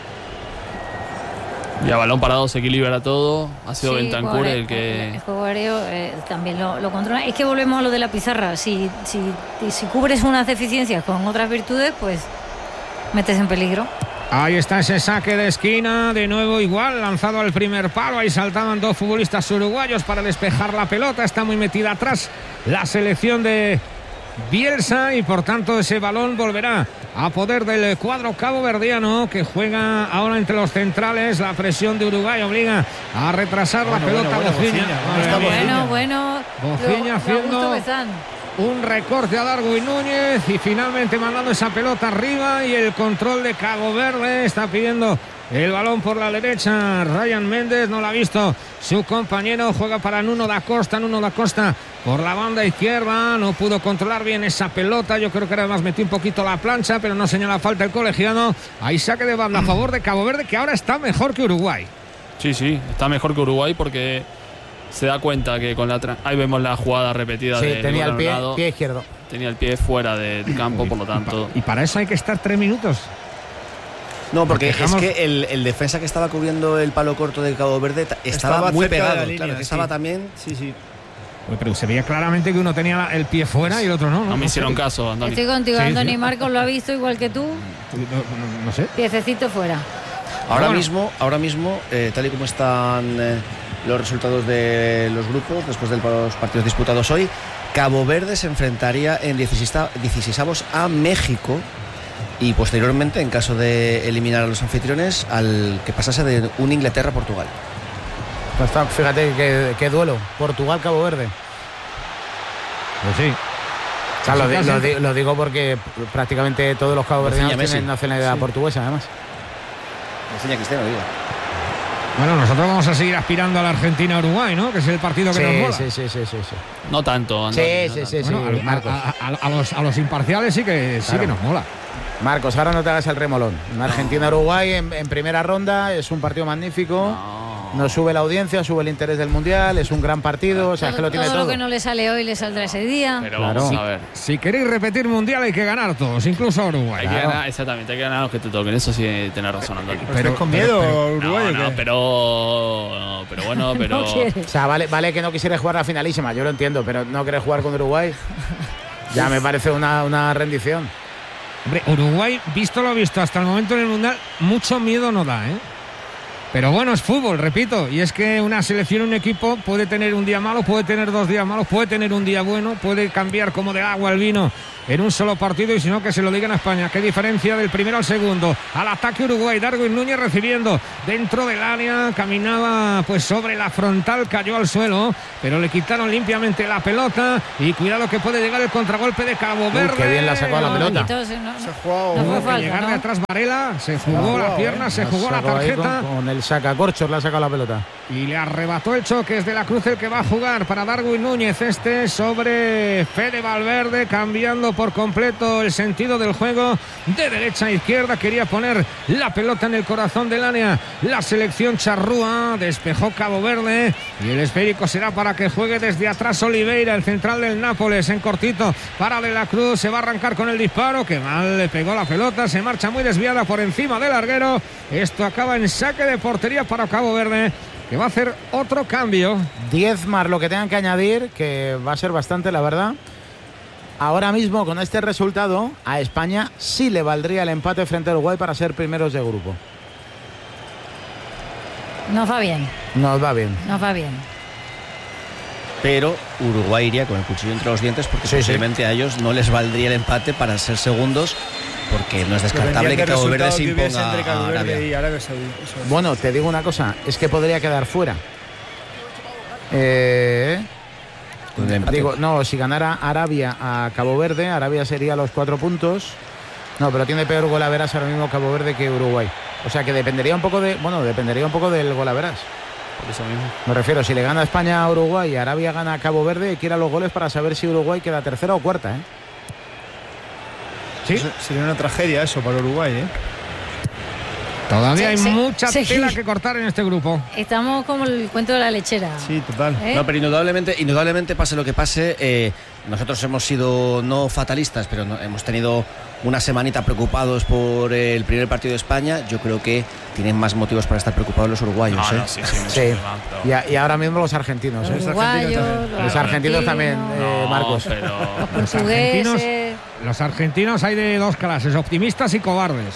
Y a balón parado se equilibra todo. Ha sido Bentancur el que... El juego aéreo también lo controla. Es que volvemos a lo de la pizarra. Si cubres unas deficiencias con otras virtudes, pues metes en peligro. Ahí está ese saque de esquina. De nuevo igual, lanzado al primer palo. Ahí saltaban 2 futbolistas uruguayos para despejar la pelota. Está muy metida atrás la selección de Bielsa, y por tanto ese balón volverá a poder del cuadro caboverdiano, que juega ahora entre los centrales. La presión de Uruguay obliga a retrasar la pelota. Bociña haciendo un recorte a Darwin Núñez y finalmente mandando esa pelota arriba, y el control de Cabo Verde. Está pidiendo el balón por la derecha Ryan Méndez, no lo ha visto su compañero. Juega para Nuno da Costa por la banda izquierda. No pudo controlar bien esa pelota. Yo creo que además metió un poquito la plancha, pero no señala falta el colegiado. Ahí saque de banda a favor de Cabo Verde, que ahora está mejor que Uruguay. Sí, está mejor que Uruguay, porque se da cuenta que con ahí vemos la jugada repetida. Sí, tenía el pie izquierdo. Tenía el pie fuera del campo, por lo tanto. Y para eso hay que estar 3 minutos. No, porque es que el defensa que estaba cubriendo el palo corto del Cabo Verde estaba muy pegado. Claro, que estaba también. Sí. Pero se veía claramente que uno tenía el pie fuera y el otro no. No me hicieron caso, Andoni. Estoy contigo, Andoni. Sí. Marcos lo ha visto igual que tú. No sé. Piececito fuera. Ahora mismo, tal y como están los resultados de los grupos después de los partidos disputados hoy, Cabo Verde se enfrentaría en 16avos a México, y posteriormente, en caso de eliminar a los anfitriones, al que pasase de un Inglaterra-Portugal. Pues fíjate qué duelo, Portugal-Cabo Verde. Pues sí. O sea, lo digo porque prácticamente todos los caboverdianos tienen nacionalidad portuguesa, además. Enseña Cristiano, digo. Bueno, nosotros vamos a seguir aspirando a la Argentina-Uruguay, ¿no? Que es el partido que nos mola. Sí. No tanto, Andoni. Sí. Bueno, Marcos. A los imparciales sí que nos mola. Marcos, ahora no te hagas el remolón. Argentina-Uruguay en primera ronda es un partido magnífico. Nos sube la audiencia, sube el interés del Mundial, es un gran partido. O sea, es que lo tiene todo. Lo que no le sale hoy le saldrá ese día. Pero vamos a ver. Si queréis repetir Mundial hay que ganar todos, incluso a Uruguay. Hay que ganar, exactamente, hay que ganar los que te toquen. Eso sí tenés razón, Andoni. ¿Pero con miedo Uruguay? Pero bueno. No o sea, vale que no quisiera jugar la finalísima, yo lo entiendo, pero no querés jugar con Uruguay. Ya me parece una rendición. Hombre, Uruguay, visto lo visto hasta el momento en el Mundial, mucho miedo no da, ¿eh? Pero bueno, es fútbol, repito, y es que una selección, un equipo puede tener un día malo, puede tener 2 días malos, puede tener un día bueno, puede cambiar como de agua al vino en un solo partido, y si no, que se lo digan a España. Qué diferencia del primero al segundo. Al ataque Uruguay, Darwin Núñez recibiendo dentro del área, caminaba pues sobre la frontal, cayó al suelo, pero le quitaron limpiamente la pelota, y cuidado que puede llegar el contragolpe de Cabo Verde. Qué bien la sacó la pelota. Se jugó fue falta, llegar de atrás Varela, se jugó la pierna, se jugó la tarjeta. Con el sacacorchos le ha sacado la pelota. Y le arrebató el choque. Es De la Cruz el que va a jugar para Darwin Núñez. Sobre Fede Valverde, cambiando por completo el sentido del juego de derecha a izquierda. Quería poner la pelota en el corazón del área la selección charrúa. Despejó Cabo Verde y el esférico será para que juegue desde atrás Oliveira, el central del Nápoles, en cortito para De la Cruz. Se va a arrancar con el disparo, que mal le pegó la pelota, se marcha muy desviada por encima del larguero. Esto acaba en saque de portería para Cabo Verde, que va a hacer otro cambio. 10 más lo que tengan que añadir, que va a ser bastante, la verdad. Ahora mismo, con este resultado, a España sí le valdría el empate frente a Uruguay para ser primeros de grupo. Nos va bien. Nos va bien. Nos va bien. Pero Uruguay iría con el cuchillo entre los dientes, porque posiblemente a ellos no les valdría el empate para ser segundos, porque no es descartable que Cabo Verde se imponga a Arabia. Bueno, te digo una cosa, es que podría quedar fuera. Digo, no, si ganara Arabia a Cabo Verde, Arabia sería los 4 puntos. No, pero tiene peor golaveras ahora mismo Cabo Verde que Uruguay. O sea que dependería un poco del golaveras. Por eso mismo. Me refiero, si le gana España a Uruguay y Arabia gana a Cabo Verde, hay que ir a los goles para saber si Uruguay queda tercera o cuarta, ¿eh? Sí. Sería una tragedia eso para Uruguay, ¿eh? Todavía hay mucha tela que cortar en este grupo. Estamos como el cuento de la lechera. Sí, total. No, pero indudablemente pase lo que pase, nosotros hemos sido no fatalistas, pero hemos tenido una semanita preocupados por el primer partido de España. Yo creo que tienen más motivos para estar preocupados los uruguayos. Sí. Y ahora mismo los argentinos. Los argentinos también, Marcos. Pero... Los portugueses. Los argentinos hay de 2 clases, optimistas y cobardes.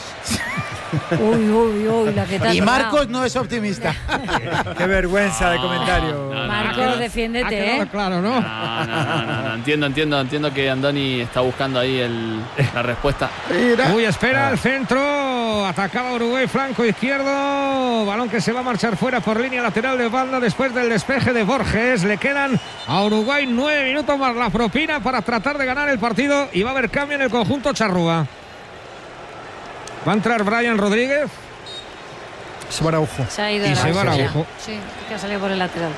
Uy, la que te ha Y tocado. Marcos no es optimista. Qué vergüenza de comentario. Marcos, defiéndete, ¿eh? Claro, ¿no? No. Entiendo que Andoni está buscando ahí la respuesta. Uy, espera el centro. Atacaba Uruguay, flanco izquierdo. Balón que se va a marchar fuera por línea lateral de banda después del despeje de Borges. Le quedan a Uruguay 9 minutos más la propina para tratar de ganar el partido. Y va a haber cambio en el conjunto charrúa. Va a entrar Brian Rodríguez. Se va Araujo. Se ha ido y se va Araujo. Sí, que ha salido por el lateral.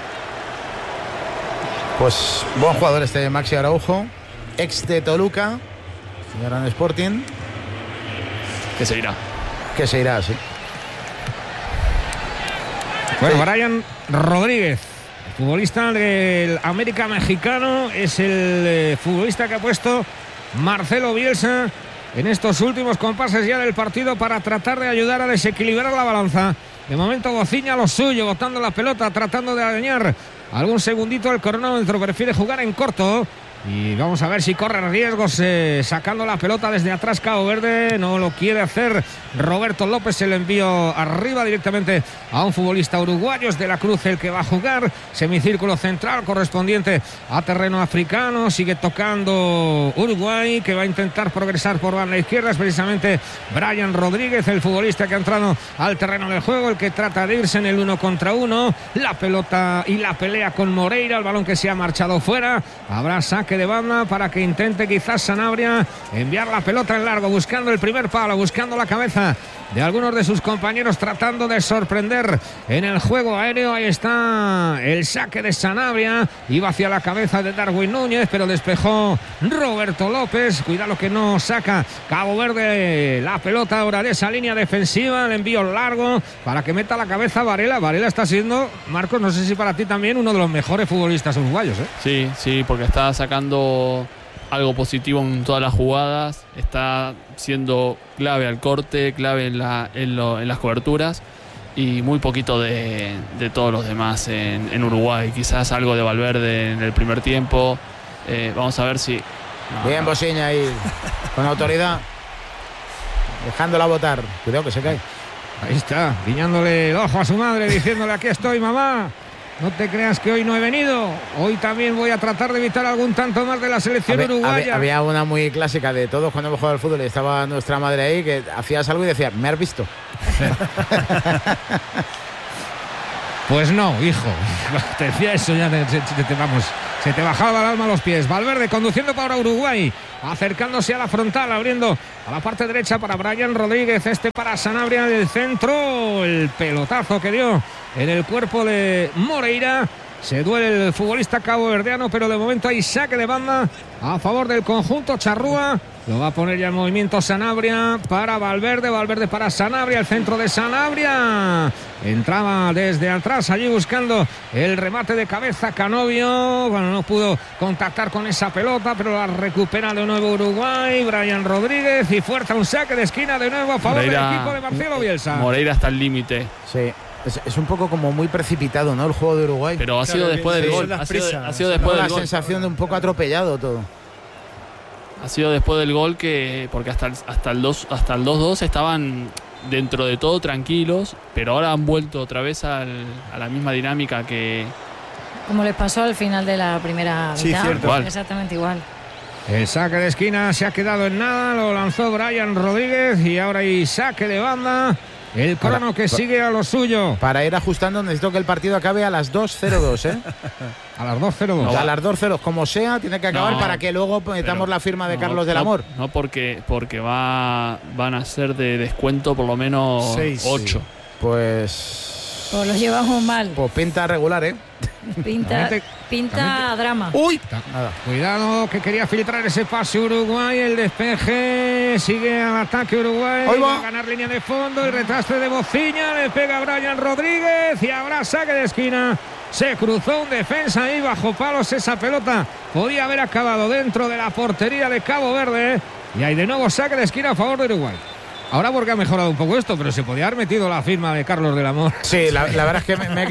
Pues buen jugador este Maxi Araujo, ex de Toluca, y ahora en Sporting. Que se irá. Sí. Bueno, Brian Rodríguez, futbolista del América mexicano, es el futbolista que ha puesto Marcelo Bielsa en estos últimos compases ya del partido para tratar de ayudar a desequilibrar la balanza. De momento Bociña lo suyo, botando la pelota, tratando de dañar algún segundito el cronómetro, prefiere jugar en corto. Y vamos a ver si corre riesgos sacando la pelota desde atrás Cabo Verde. No lo quiere hacer Roberto López. El envío arriba directamente a un futbolista uruguayo. Es De la Cruz el que va a jugar. Semicírculo central correspondiente a terreno africano. Sigue tocando Uruguay, que va a intentar progresar por banda izquierda. Es precisamente Brian Rodríguez, el futbolista que ha entrado al terreno del juego, el que trata de irse en el 1 contra 1. La pelota y la pelea con Moreira. El balón que se ha marchado fuera. Habrá saque de banda para que intente quizás Sanabria enviar la pelota en largo, buscando el primer palo, buscando la cabeza de algunos de sus compañeros, tratando de sorprender en el juego aéreo. Ahí está el saque de Sanabria, iba hacia la cabeza de Darwin Núñez, pero despejó Roberto López. Cuidado que no saca Cabo Verde la pelota ahora de esa línea defensiva. El envío largo para que meta la cabeza Varela. Varela está siendo, Marcos, no sé si para ti también, uno de los mejores futbolistas uruguayos, ¿eh? Sí, porque está sacando algo positivo en todas las jugadas, está siendo clave al corte, clave en las coberturas, y muy poquito de todos los demás en Uruguay. Quizás algo de Valverde en el primer tiempo. Vamos a ver si... Bien, Bociña ahí, con autoridad, dejándola botar. Cuidado que se cae. Ahí está, guiñándole el ojo a su madre, diciéndole: aquí estoy, mamá. No te creas que hoy no he venido. Hoy también voy a tratar de evitar algún tanto más de la selección uruguaya. Había una muy clásica de todos cuando hemos jugado al fútbol y estaba nuestra madre ahí, que hacías algo y decía: ¿me has visto? Pues no, hijo. Te decía eso, ya se te bajaba el alma a los pies. Valverde conduciendo para Uruguay, acercándose a la frontal, abriendo a la parte derecha para Brian Rodríguez, para Sanabria del centro. El pelotazo que dio en el cuerpo de Moreira. Se duele el futbolista caboverdiano, pero de momento hay saque de banda a favor del conjunto charrúa. Lo va a poner ya en movimiento Sanabria para Valverde, Valverde para Sanabria, el centro de Sanabria. Entraba desde atrás allí buscando el remate de cabeza Canovio. Bueno, no pudo contactar con esa pelota, pero la recupera de nuevo Uruguay. Brian Rodríguez y fuerza un saque de esquina de nuevo a favor del equipo de Marcelo Bielsa. Moreira hasta el límite. Sí. Es un poco como muy precipitado, ¿no? El juego de Uruguay. Pero ha sido después del gol. Ha sido después del gol. La sensación de un poco atropellado todo. Ha sido después del gol porque hasta el 2-2 estaban dentro de todo tranquilos, pero ahora han vuelto otra vez a la misma dinámica que... Como les pasó al final de la primera mitad. Cierto. Igual. Exactamente igual. El saque de esquina se ha quedado en nada, lo lanzó Brian Rodríguez y ahora hay saque de banda. El crono que sigue a lo suyo. Para ir ajustando necesito que el partido acabe a las 2:02, ¿eh? A las 2:02. A las 2:02, como sea, tiene que acabar para que luego metamos la firma de Carlos del Amor. No, porque van a ser de descuento por lo menos 8. Sí. Pues lo llevamos mal. Pues pinta regular, ¿eh? Pinta drama. ¡Uy! Nada. Cuidado, que quería filtrar ese pase Uruguay. El despeje. Sigue al ataque Uruguay. Va a ganar línea de fondo. El retraste de Bociña. Le pega a Brian Rodríguez. Y habrá saque de esquina. Se cruzó un defensa ahí bajo palos. Esa pelota podía haber acabado dentro de la portería de Cabo Verde. Y hay de nuevo saque de esquina a favor de Uruguay. Ahora porque ha mejorado un poco esto, pero se podía haber metido la firma de Carlos del Amor. Sí, la verdad es que me he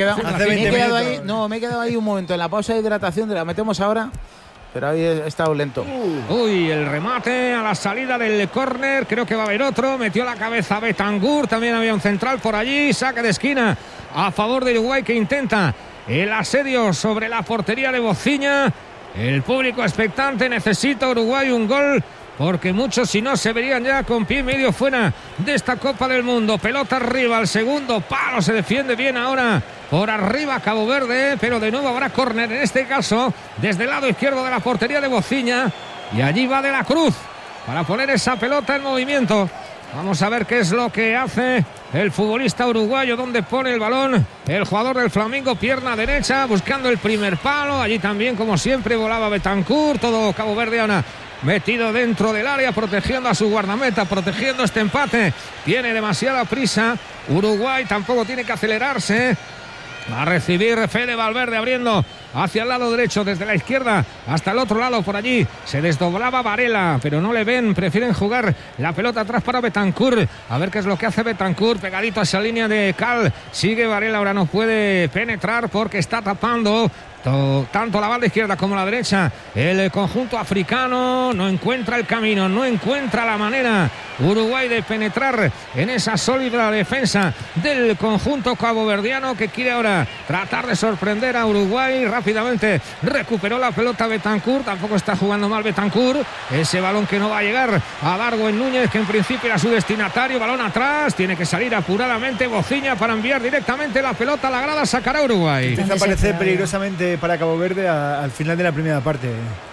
quedado ahí un momento en la pausa de hidratación. La metemos ahora, pero ahí he estado lento. Uy, el remate a la salida del córner. Creo que va a haber otro. Metió la cabeza Betancourt. También había un central por allí. Saque de esquina a favor de Uruguay, que intenta el asedio sobre la portería de Bociña. El público expectante. Necesita Uruguay un gol, porque muchos, si no, se verían ya con pie y medio fuera de esta Copa del Mundo. Pelota arriba, al segundo palo, se defiende bien ahora por arriba Cabo Verde, pero de nuevo habrá córner, en este caso desde el lado izquierdo de la portería de Bociña, y allí va De la Cruz para poner esa pelota en movimiento. Vamos a ver qué es lo que hace el futbolista uruguayo, donde pone el balón el jugador del Flamengo, pierna derecha, buscando el primer palo. Allí también, como siempre, volaba Betancourt. Todo Cabo Verde ahora metido dentro del área, protegiendo a su guardameta, protegiendo este empate. Tiene demasiada prisa Uruguay, tampoco tiene que acelerarse. Va a recibir Fede Valverde, abriendo hacia el lado derecho, desde la izquierda hasta el otro lado. Por allí se desdoblaba Varela, pero no le ven, prefieren jugar la pelota atrás para Betancourt. A ver qué es lo que hace Betancourt, pegadito a esa línea de Cal. Sigue Varela, ahora no puede penetrar porque está tapando tanto la banda izquierda como la derecha. El conjunto africano no encuentra el camino, no encuentra la manera Uruguay de penetrar en esa sólida defensa del conjunto caboverdiano, que quiere ahora tratar de sorprender a Uruguay. Rápidamente recuperó la pelota Betancourt, tampoco está jugando mal Betancourt. Ese balón que no va a llegar a Darwin Núñez, que en principio era su destinatario. Balón atrás, tiene que salir apuradamente Bociña para enviar directamente la pelota a la grada. Sacará Uruguay. Empieza a aparecer peligrosamente para Cabo Verde al final de la primera parte.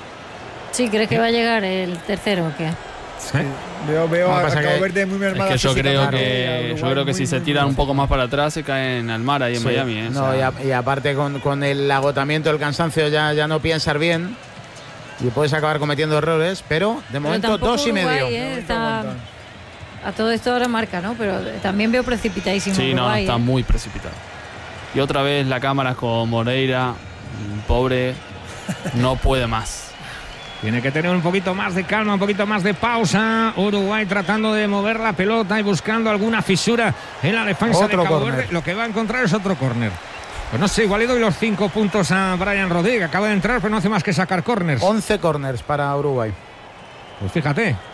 Sí, ¿crees que va a llegar el tercero o qué? Sí. Veo a Cabo Verde muy armada. Es que yo creo que si se tiran un poco más para atrás se caen al mar ahí en Miami. No, y aparte con el agotamiento, el cansancio, ya no piensas bien y puedes acabar cometiendo errores, pero de momento 2,5. A todo esto ahora marca, ¿no? Pero también veo precipitadísimo. Sí, Uruguay, está muy precipitado. Y otra vez la cámara con Moreira, pobre, no puede más. Tiene que tener un poquito más de calma, un poquito más de pausa. Uruguay tratando de mover la pelota y buscando alguna fisura en la defensa de Cabo Verde. Lo que va a encontrar es otro córner. Pues no sé, igual le doy los 5 puntos a Brian Rodríguez. Acaba de entrar, pero no hace más que sacar córners. 11 córners para Uruguay. Pues fíjate.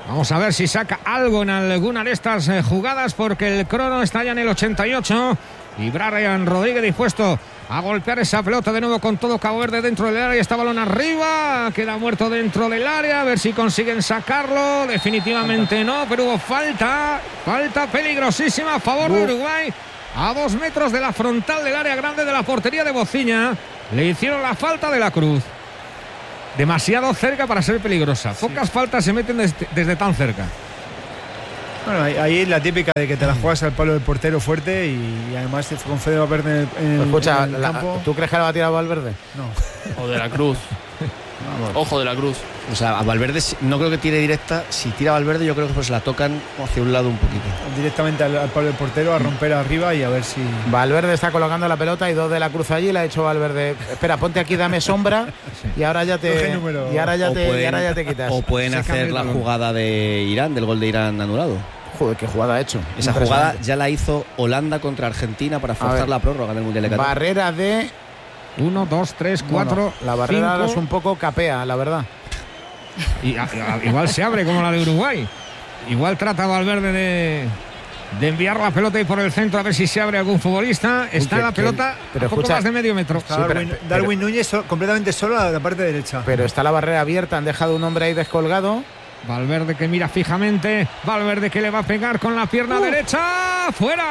Vamos a ver si saca algo en alguna de estas jugadas, porque el crono está ya en el 88 y Brian Rodríguez dispuesto a golpear esa pelota de nuevo con todo Cabo Verde dentro del área. Está balón arriba, queda muerto dentro del área, a ver si consiguen sacarlo. Definitivamente no, pero hubo falta peligrosísima a favor de Uruguay, a 2 metros de la frontal del área grande de la portería de Bociña. Le hicieron la falta de la Cruz, demasiado cerca para ser peligrosa. Pocas faltas se meten desde tan cerca. Bueno, ahí es la típica de que te la juegas al palo del portero fuerte y además con Fede Valverde en el campo. ¿Tú crees que la va a tirar Valverde? No. O de la Cruz. Ojo de la Cruz. O sea, a Valverde no creo que tire directa. Si tira Valverde, yo creo que pues la tocan hacia un lado un poquito. Directamente al palo del portero, a romper arriba y a ver si. Valverde está colocando la pelota y 2 de la Cruz allí. Le ha hecho Valverde: espera, ponte aquí, dame sombra. Y ahora ya te. Y ahora ya te quitas. O pueden hacer la jugada de Irán, del gol de Irán anulado. Joder, qué jugada ha hecho. Esa jugada ya la hizo Holanda contra Argentina para forzar la prórroga en el Mundial de Qatar. Barrera de 1, 2, 3, 4. Bueno, la barrera 5. es un poco capea, la verdad. Y igual se abre como la de Uruguay. Igual trata Valverde de enviar la pelota y por el centro a ver si se abre algún futbolista. Está la pelota a poco más de medio metro. Sí, Darwin Núñez completamente solo a la parte derecha. Pero está la barrera abierta, han dejado un hombre ahí descolgado. Valverde que mira fijamente, Valverde que le va a pegar con la pierna derecha,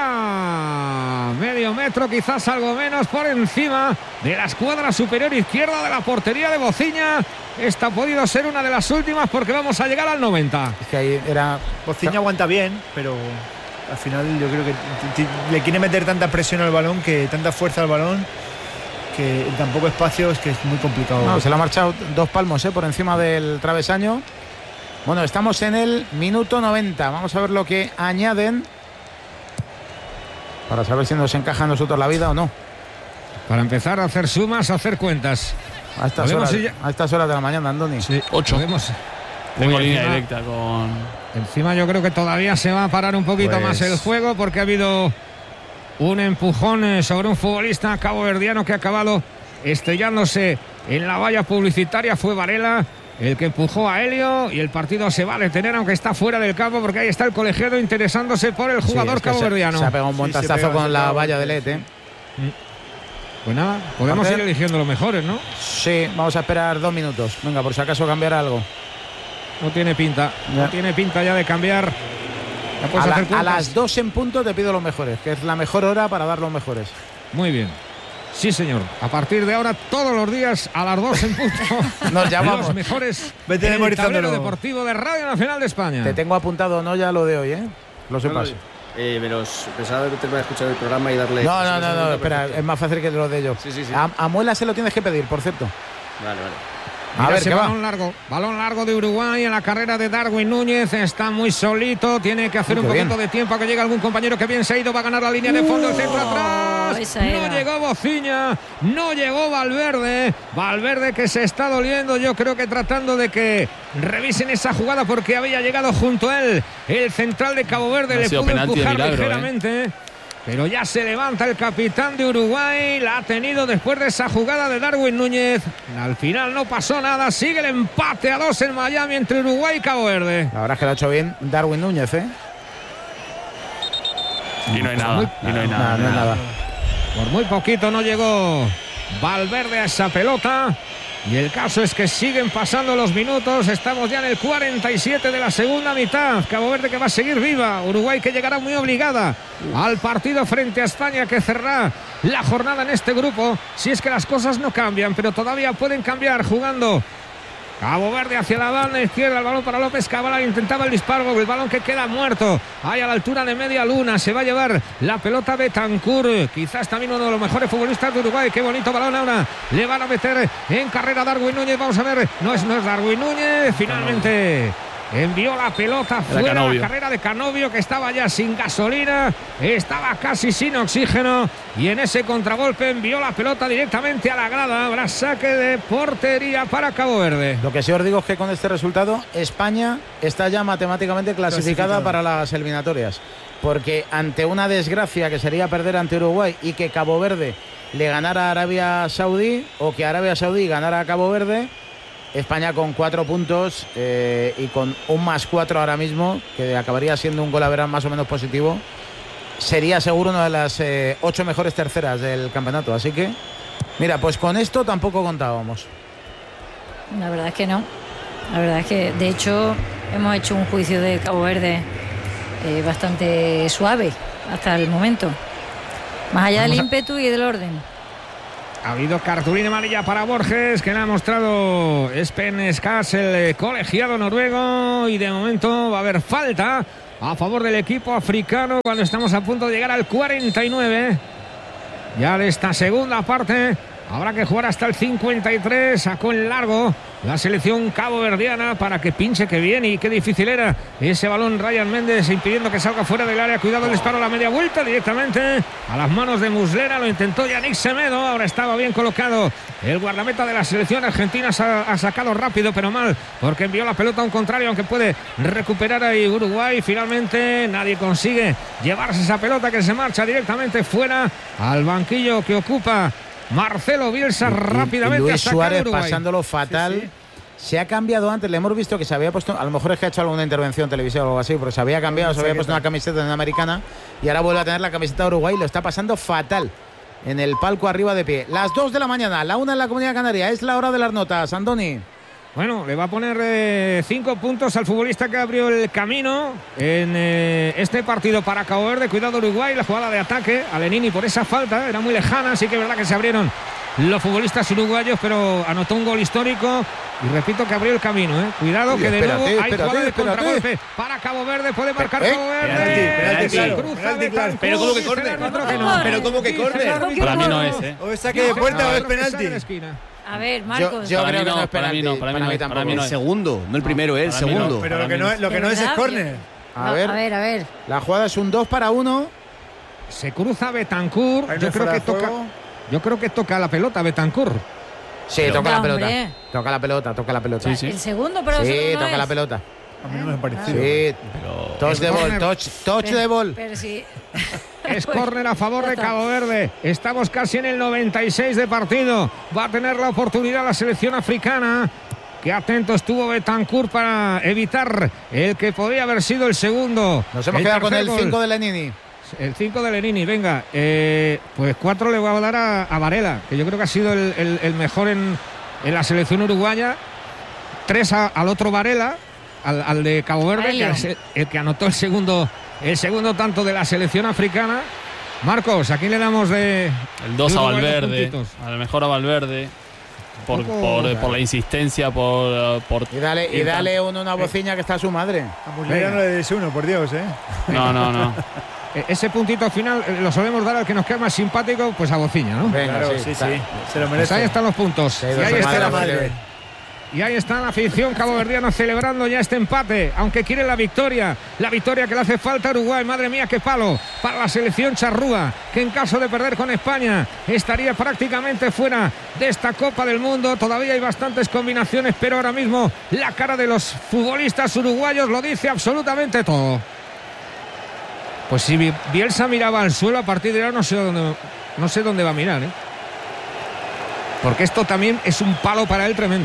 fuera, medio metro, quizás algo menos, por encima de la escuadra superior izquierda de la portería de Bociña. Esta ha podido ser una de las últimas porque vamos a llegar al 90. Es que ahí era... Bociña aguanta bien, pero al final yo creo que le quiere meter tanta presión al balón, tanta fuerza al balón, que en tan poco espacio es que es muy complicado. No, se le ha marchado 2 palmos por encima del travesaño. Bueno, estamos en el minuto 90. Vamos a ver lo que añaden para saber si nos encaja a nosotros la vida o no. Para empezar a hacer sumas, a hacer cuentas. A estas horas de la mañana, Andoni. Sí, 8. Tengo línea directa con... Encima yo creo que todavía se va a parar un poquito más el juego, porque ha habido un empujón sobre un futbolista caboverdiano que ha acabado estrellándose en la valla publicitaria. Fue Varela el que empujó a Helio y el partido se va a detener, aunque está fuera del campo, porque ahí está el colegiado interesándose por el jugador caboverdiano. Se ha pegado un montazazo con la valla de LED. Pues nada, podemos ir eligiendo los mejores, ¿no? Sí, vamos a esperar 2 minutos. Venga, por si acaso cambiar algo. No tiene pinta, no tiene pinta ya de cambiar. A las 2 en punto te pido los mejores, que es la mejor hora para dar los mejores. Muy bien. Sí, señor. A partir de ahora, todos los días, a las 2 en punto, nos llamamos. Los mejores Vete en el tablero deportivo de Radio Nacional de España. Te tengo apuntado, no ya lo de hoy, lo sepas. Pensaba meterme a escuchar el programa y darle... No, espera, es más fácil que lo de ellos. Sí. A Muela se lo tienes que pedir, por cierto. Vale. A ver, ese balón largo de Uruguay en la carrera de Darwin Núñez. Está muy solito, tiene que hacer un poquito de tiempo a que llegue algún compañero que bien se ha ido. Va a ganar la línea de fondo, el centro atrás. No llegó Bociña, no llegó Valverde que se está doliendo, yo creo que tratando de que revisen esa jugada, porque había llegado junto a él el central de Cabo Verde. Le pudo empujar ligeramente. Pero ya se levanta el capitán de Uruguay. La ha tenido después de esa jugada de Darwin Núñez. Al final no pasó nada. Sigue el empate a 2 en Miami entre Uruguay y Cabo Verde. La verdad es que lo ha hecho bien Darwin Núñez, Y no hay nada. Por muy poquito no llegó Valverde a esa pelota. Y el caso es que siguen pasando los minutos. Estamos ya en el 47 de la segunda mitad. Cabo Verde que va a seguir viva. Uruguay que llegará muy obligada al partido frente a España, que cerrará la jornada en este grupo, si es que las cosas no cambian, pero todavía pueden cambiar. Jugando Cabo Verde hacia la banda izquierda, el balón para López Cabral, intentaba el disparo, el balón que queda muerto, ahí a la altura de media luna, se va a llevar la pelota Betancur, quizás también uno de los mejores futbolistas de Uruguay. Qué bonito balón ahora, le van a meter en carrera Darwin Núñez, vamos a ver, no es Darwin Núñez, finalmente envió la pelota fuera, la carrera de Canovio, que estaba ya sin gasolina, estaba casi sin oxígeno, y en ese contragolpe envió la pelota directamente a la grada. Habrá saque de portería para Cabo Verde. Lo que sí os digo es que con este resultado España está ya matemáticamente clasificada para las eliminatorias, porque ante una desgracia que sería perder ante Uruguay y que Cabo Verde le ganara a Arabia Saudí, o que Arabia Saudí ganara a Cabo Verde, España con 4 puntos y con un +4 ahora mismo, que acabaría siendo un gol a verán más o menos positivo, sería seguro una de las 8 mejores terceras del campeonato. Así que, mira, pues con esto tampoco contábamos. La verdad es que no. La verdad es que, de hecho, hemos hecho un juicio de Cabo Verde bastante suave hasta el momento. Más allá del ímpetu y del orden. Ha habido cartulina amarilla para Borges, que le ha mostrado Espen Skas, el colegiado noruego, y de momento va a haber falta a favor del equipo africano cuando estamos a punto de llegar al 49. Ya de esta segunda parte habrá que jugar hasta el 53. Sacó en largo la selección caboverdiana para que pinche, que bien, y qué difícil era ese balón. Ryan Méndez impidiendo que salga fuera del área. Cuidado el disparo a la media vuelta directamente a las manos de Muslera. Lo intentó Yannick Semedo. Ahora estaba bien colocado el guardameta de la selección argentina. Ha sacado rápido pero mal, porque envió la pelota a un contrario, aunque puede recuperar ahí Uruguay. Finalmente nadie consigue llevarse esa pelota, que se marcha directamente fuera al banquillo que ocupa Marcelo Bielsa. Rápidamente y Luis a sacar Suárez Uruguay. pasándolo fatal. Sí. Se ha cambiado antes, le hemos visto que se había puesto, a lo mejor es que ha hecho alguna intervención televisiva o algo así, pero se había cambiado, se había puesto una camiseta de una americana y ahora vuelve a tener la camiseta de Uruguay. Lo está pasando fatal en el palco arriba de pie. Las 2 de la mañana, la 1 en la Comunidad Canaria, es la hora de las notas. Andoni. Bueno, le va a poner 5 puntos al futbolista que abrió el camino en este partido para Cabo Verde. Cuidado Uruguay, la jugada de ataque a Lenini por esa falta, era muy lejana, así que es verdad que se abrieron los futbolistas uruguayos, pero anotó un gol histórico y repito que abrió el camino. Cuidado. Oye, que de nuevo hay jugada de contragolpe para Cabo Verde, puede marcar Cabo Verde. Claro. Pero como que córner. Pero como que córner. Para mí no es, O es saque de puerta o es penalti. A ver, Marcos. Yo creo que no es penalti. Para mí no. El segundo, no el primero, el segundo. Pero lo que no es córner. A ver. La jugada es un 2-1. Se cruza Betancourt. Yo creo que toca la pelota Betancourt. Sí, toca la pelota. Toca la pelota. Sí. El segundo, pero sí, no toca es. la pelota. A mí no me pareció. Sí, touch de ball, touch de ball. Pero sí. Es córner a favor de Cabo Verde. Estamos casi en el 96 de partido. Va a tener la oportunidad la selección africana. Qué atento estuvo Betancourt para evitar el que podía haber sido el segundo. Nos hemos quedado con el 5 de Lenini. El 5 de Lenini, venga. Pues 4 le voy a dar a Varela, que yo creo que ha sido el mejor en la selección uruguaya. 3 al otro Varela, al de Cabo Verde, que es el que anotó el segundo tanto de la selección africana. Marcos, ¿a quién le damos de el 2 a Valverde? A lo mejor a Valverde. Por la insistencia, y dale una bociña que está a su madre. A Muslera no le des uno, por Dios, No. Ese puntito final lo solemos dar al que nos queda más simpático, pues a bociña, ¿no? Venga, claro, sí. Se lo merece. Pues ahí están los puntos. Y ahí está la madre. Y ahí está la afición caboverdiana celebrando ya este empate, aunque quiere la victoria que le hace falta a Uruguay. Madre mía, qué palo para la selección charrúa, que en caso de perder con España estaría prácticamente fuera de esta Copa del Mundo. Todavía hay bastantes combinaciones, pero ahora mismo la cara de los futbolistas uruguayos lo dice absolutamente todo. Pues si Bielsa miraba al suelo, a partir de ahora no sé dónde va a mirar, porque esto también es un palo para él tremendo.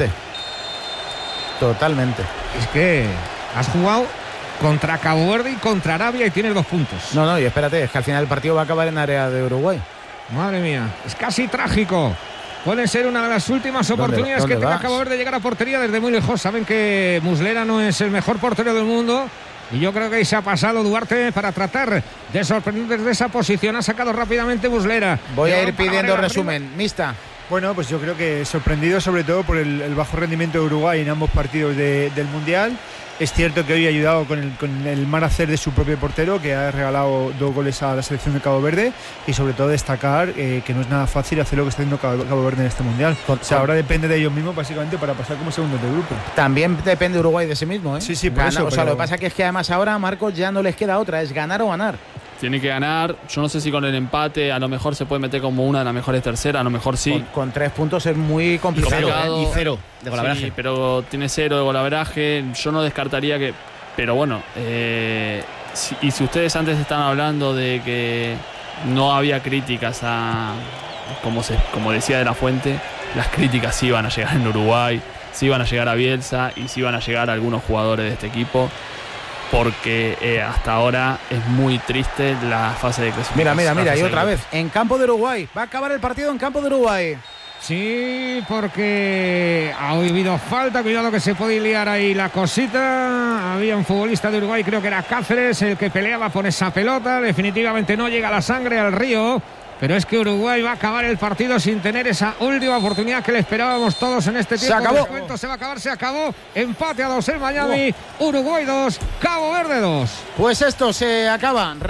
Totalmente. Es que has jugado contra Cabo Verde y contra Arabia y tienes 2 puntos. No, y espérate, es que al final el partido va a acabar en área de Uruguay. Madre mía, es casi trágico. Puede ser una de las últimas oportunidades que tenga Cabo Verde de llegar a portería desde muy lejos. Saben que Muslera no es el mejor portero del mundo. Y yo creo que ahí se ha pasado Duarte para tratar de sorprender desde esa posición. Ha sacado rápidamente Muslera. Voy a ir pidiendo resumen. Mista. Bueno, pues yo creo que sorprendido sobre todo por el bajo rendimiento de Uruguay en ambos partidos del Mundial. Es cierto que hoy ha ayudado con el mal hacer de su propio portero, que ha regalado 2 goles a la selección de Cabo Verde, y sobre todo destacar que no es nada fácil hacer lo que está haciendo Cabo Verde en este Mundial. O sea, ahora depende de ellos mismos básicamente para pasar como segundos de grupo. También depende Uruguay de sí mismo, Sí, por eso. O sea, lo que pasa es que además ahora, Marcos, ya no les queda otra, es ganar o ganar. Tiene que ganar. Yo no sé si con el empate a lo mejor se puede meter como una de las mejores terceras, a lo mejor sí. Con 3 puntos es muy complicado. Y 0 de golaveraje. Sí, pero tiene 0 de golaveraje. Yo no descartaría que... Pero bueno, si ustedes antes estaban hablando de que no había críticas como decía De la Fuente, las críticas iban a llegar en Uruguay. si van a llegar a Bielsa y si van a llegar algunos jugadores de este equipo, porque hasta ahora es muy triste la fase de clasificación. Mira, y otra vez, en campo de Uruguay. Va a acabar el partido en campo de Uruguay. Sí, porque ha habido falta. Cuidado que se puede liar ahí la cosita. Había un futbolista de Uruguay, creo que era Cáceres, el que peleaba por esa pelota. Definitivamente no llega la sangre al río. Pero es que Uruguay va a acabar el partido sin tener esa última oportunidad que le esperábamos todos en este tiempo. Se acabó. Se va a acabar, se acabó. Empate a 2 en Miami. Uruguay 2, Cabo Verde 2. Pues esto se acaba.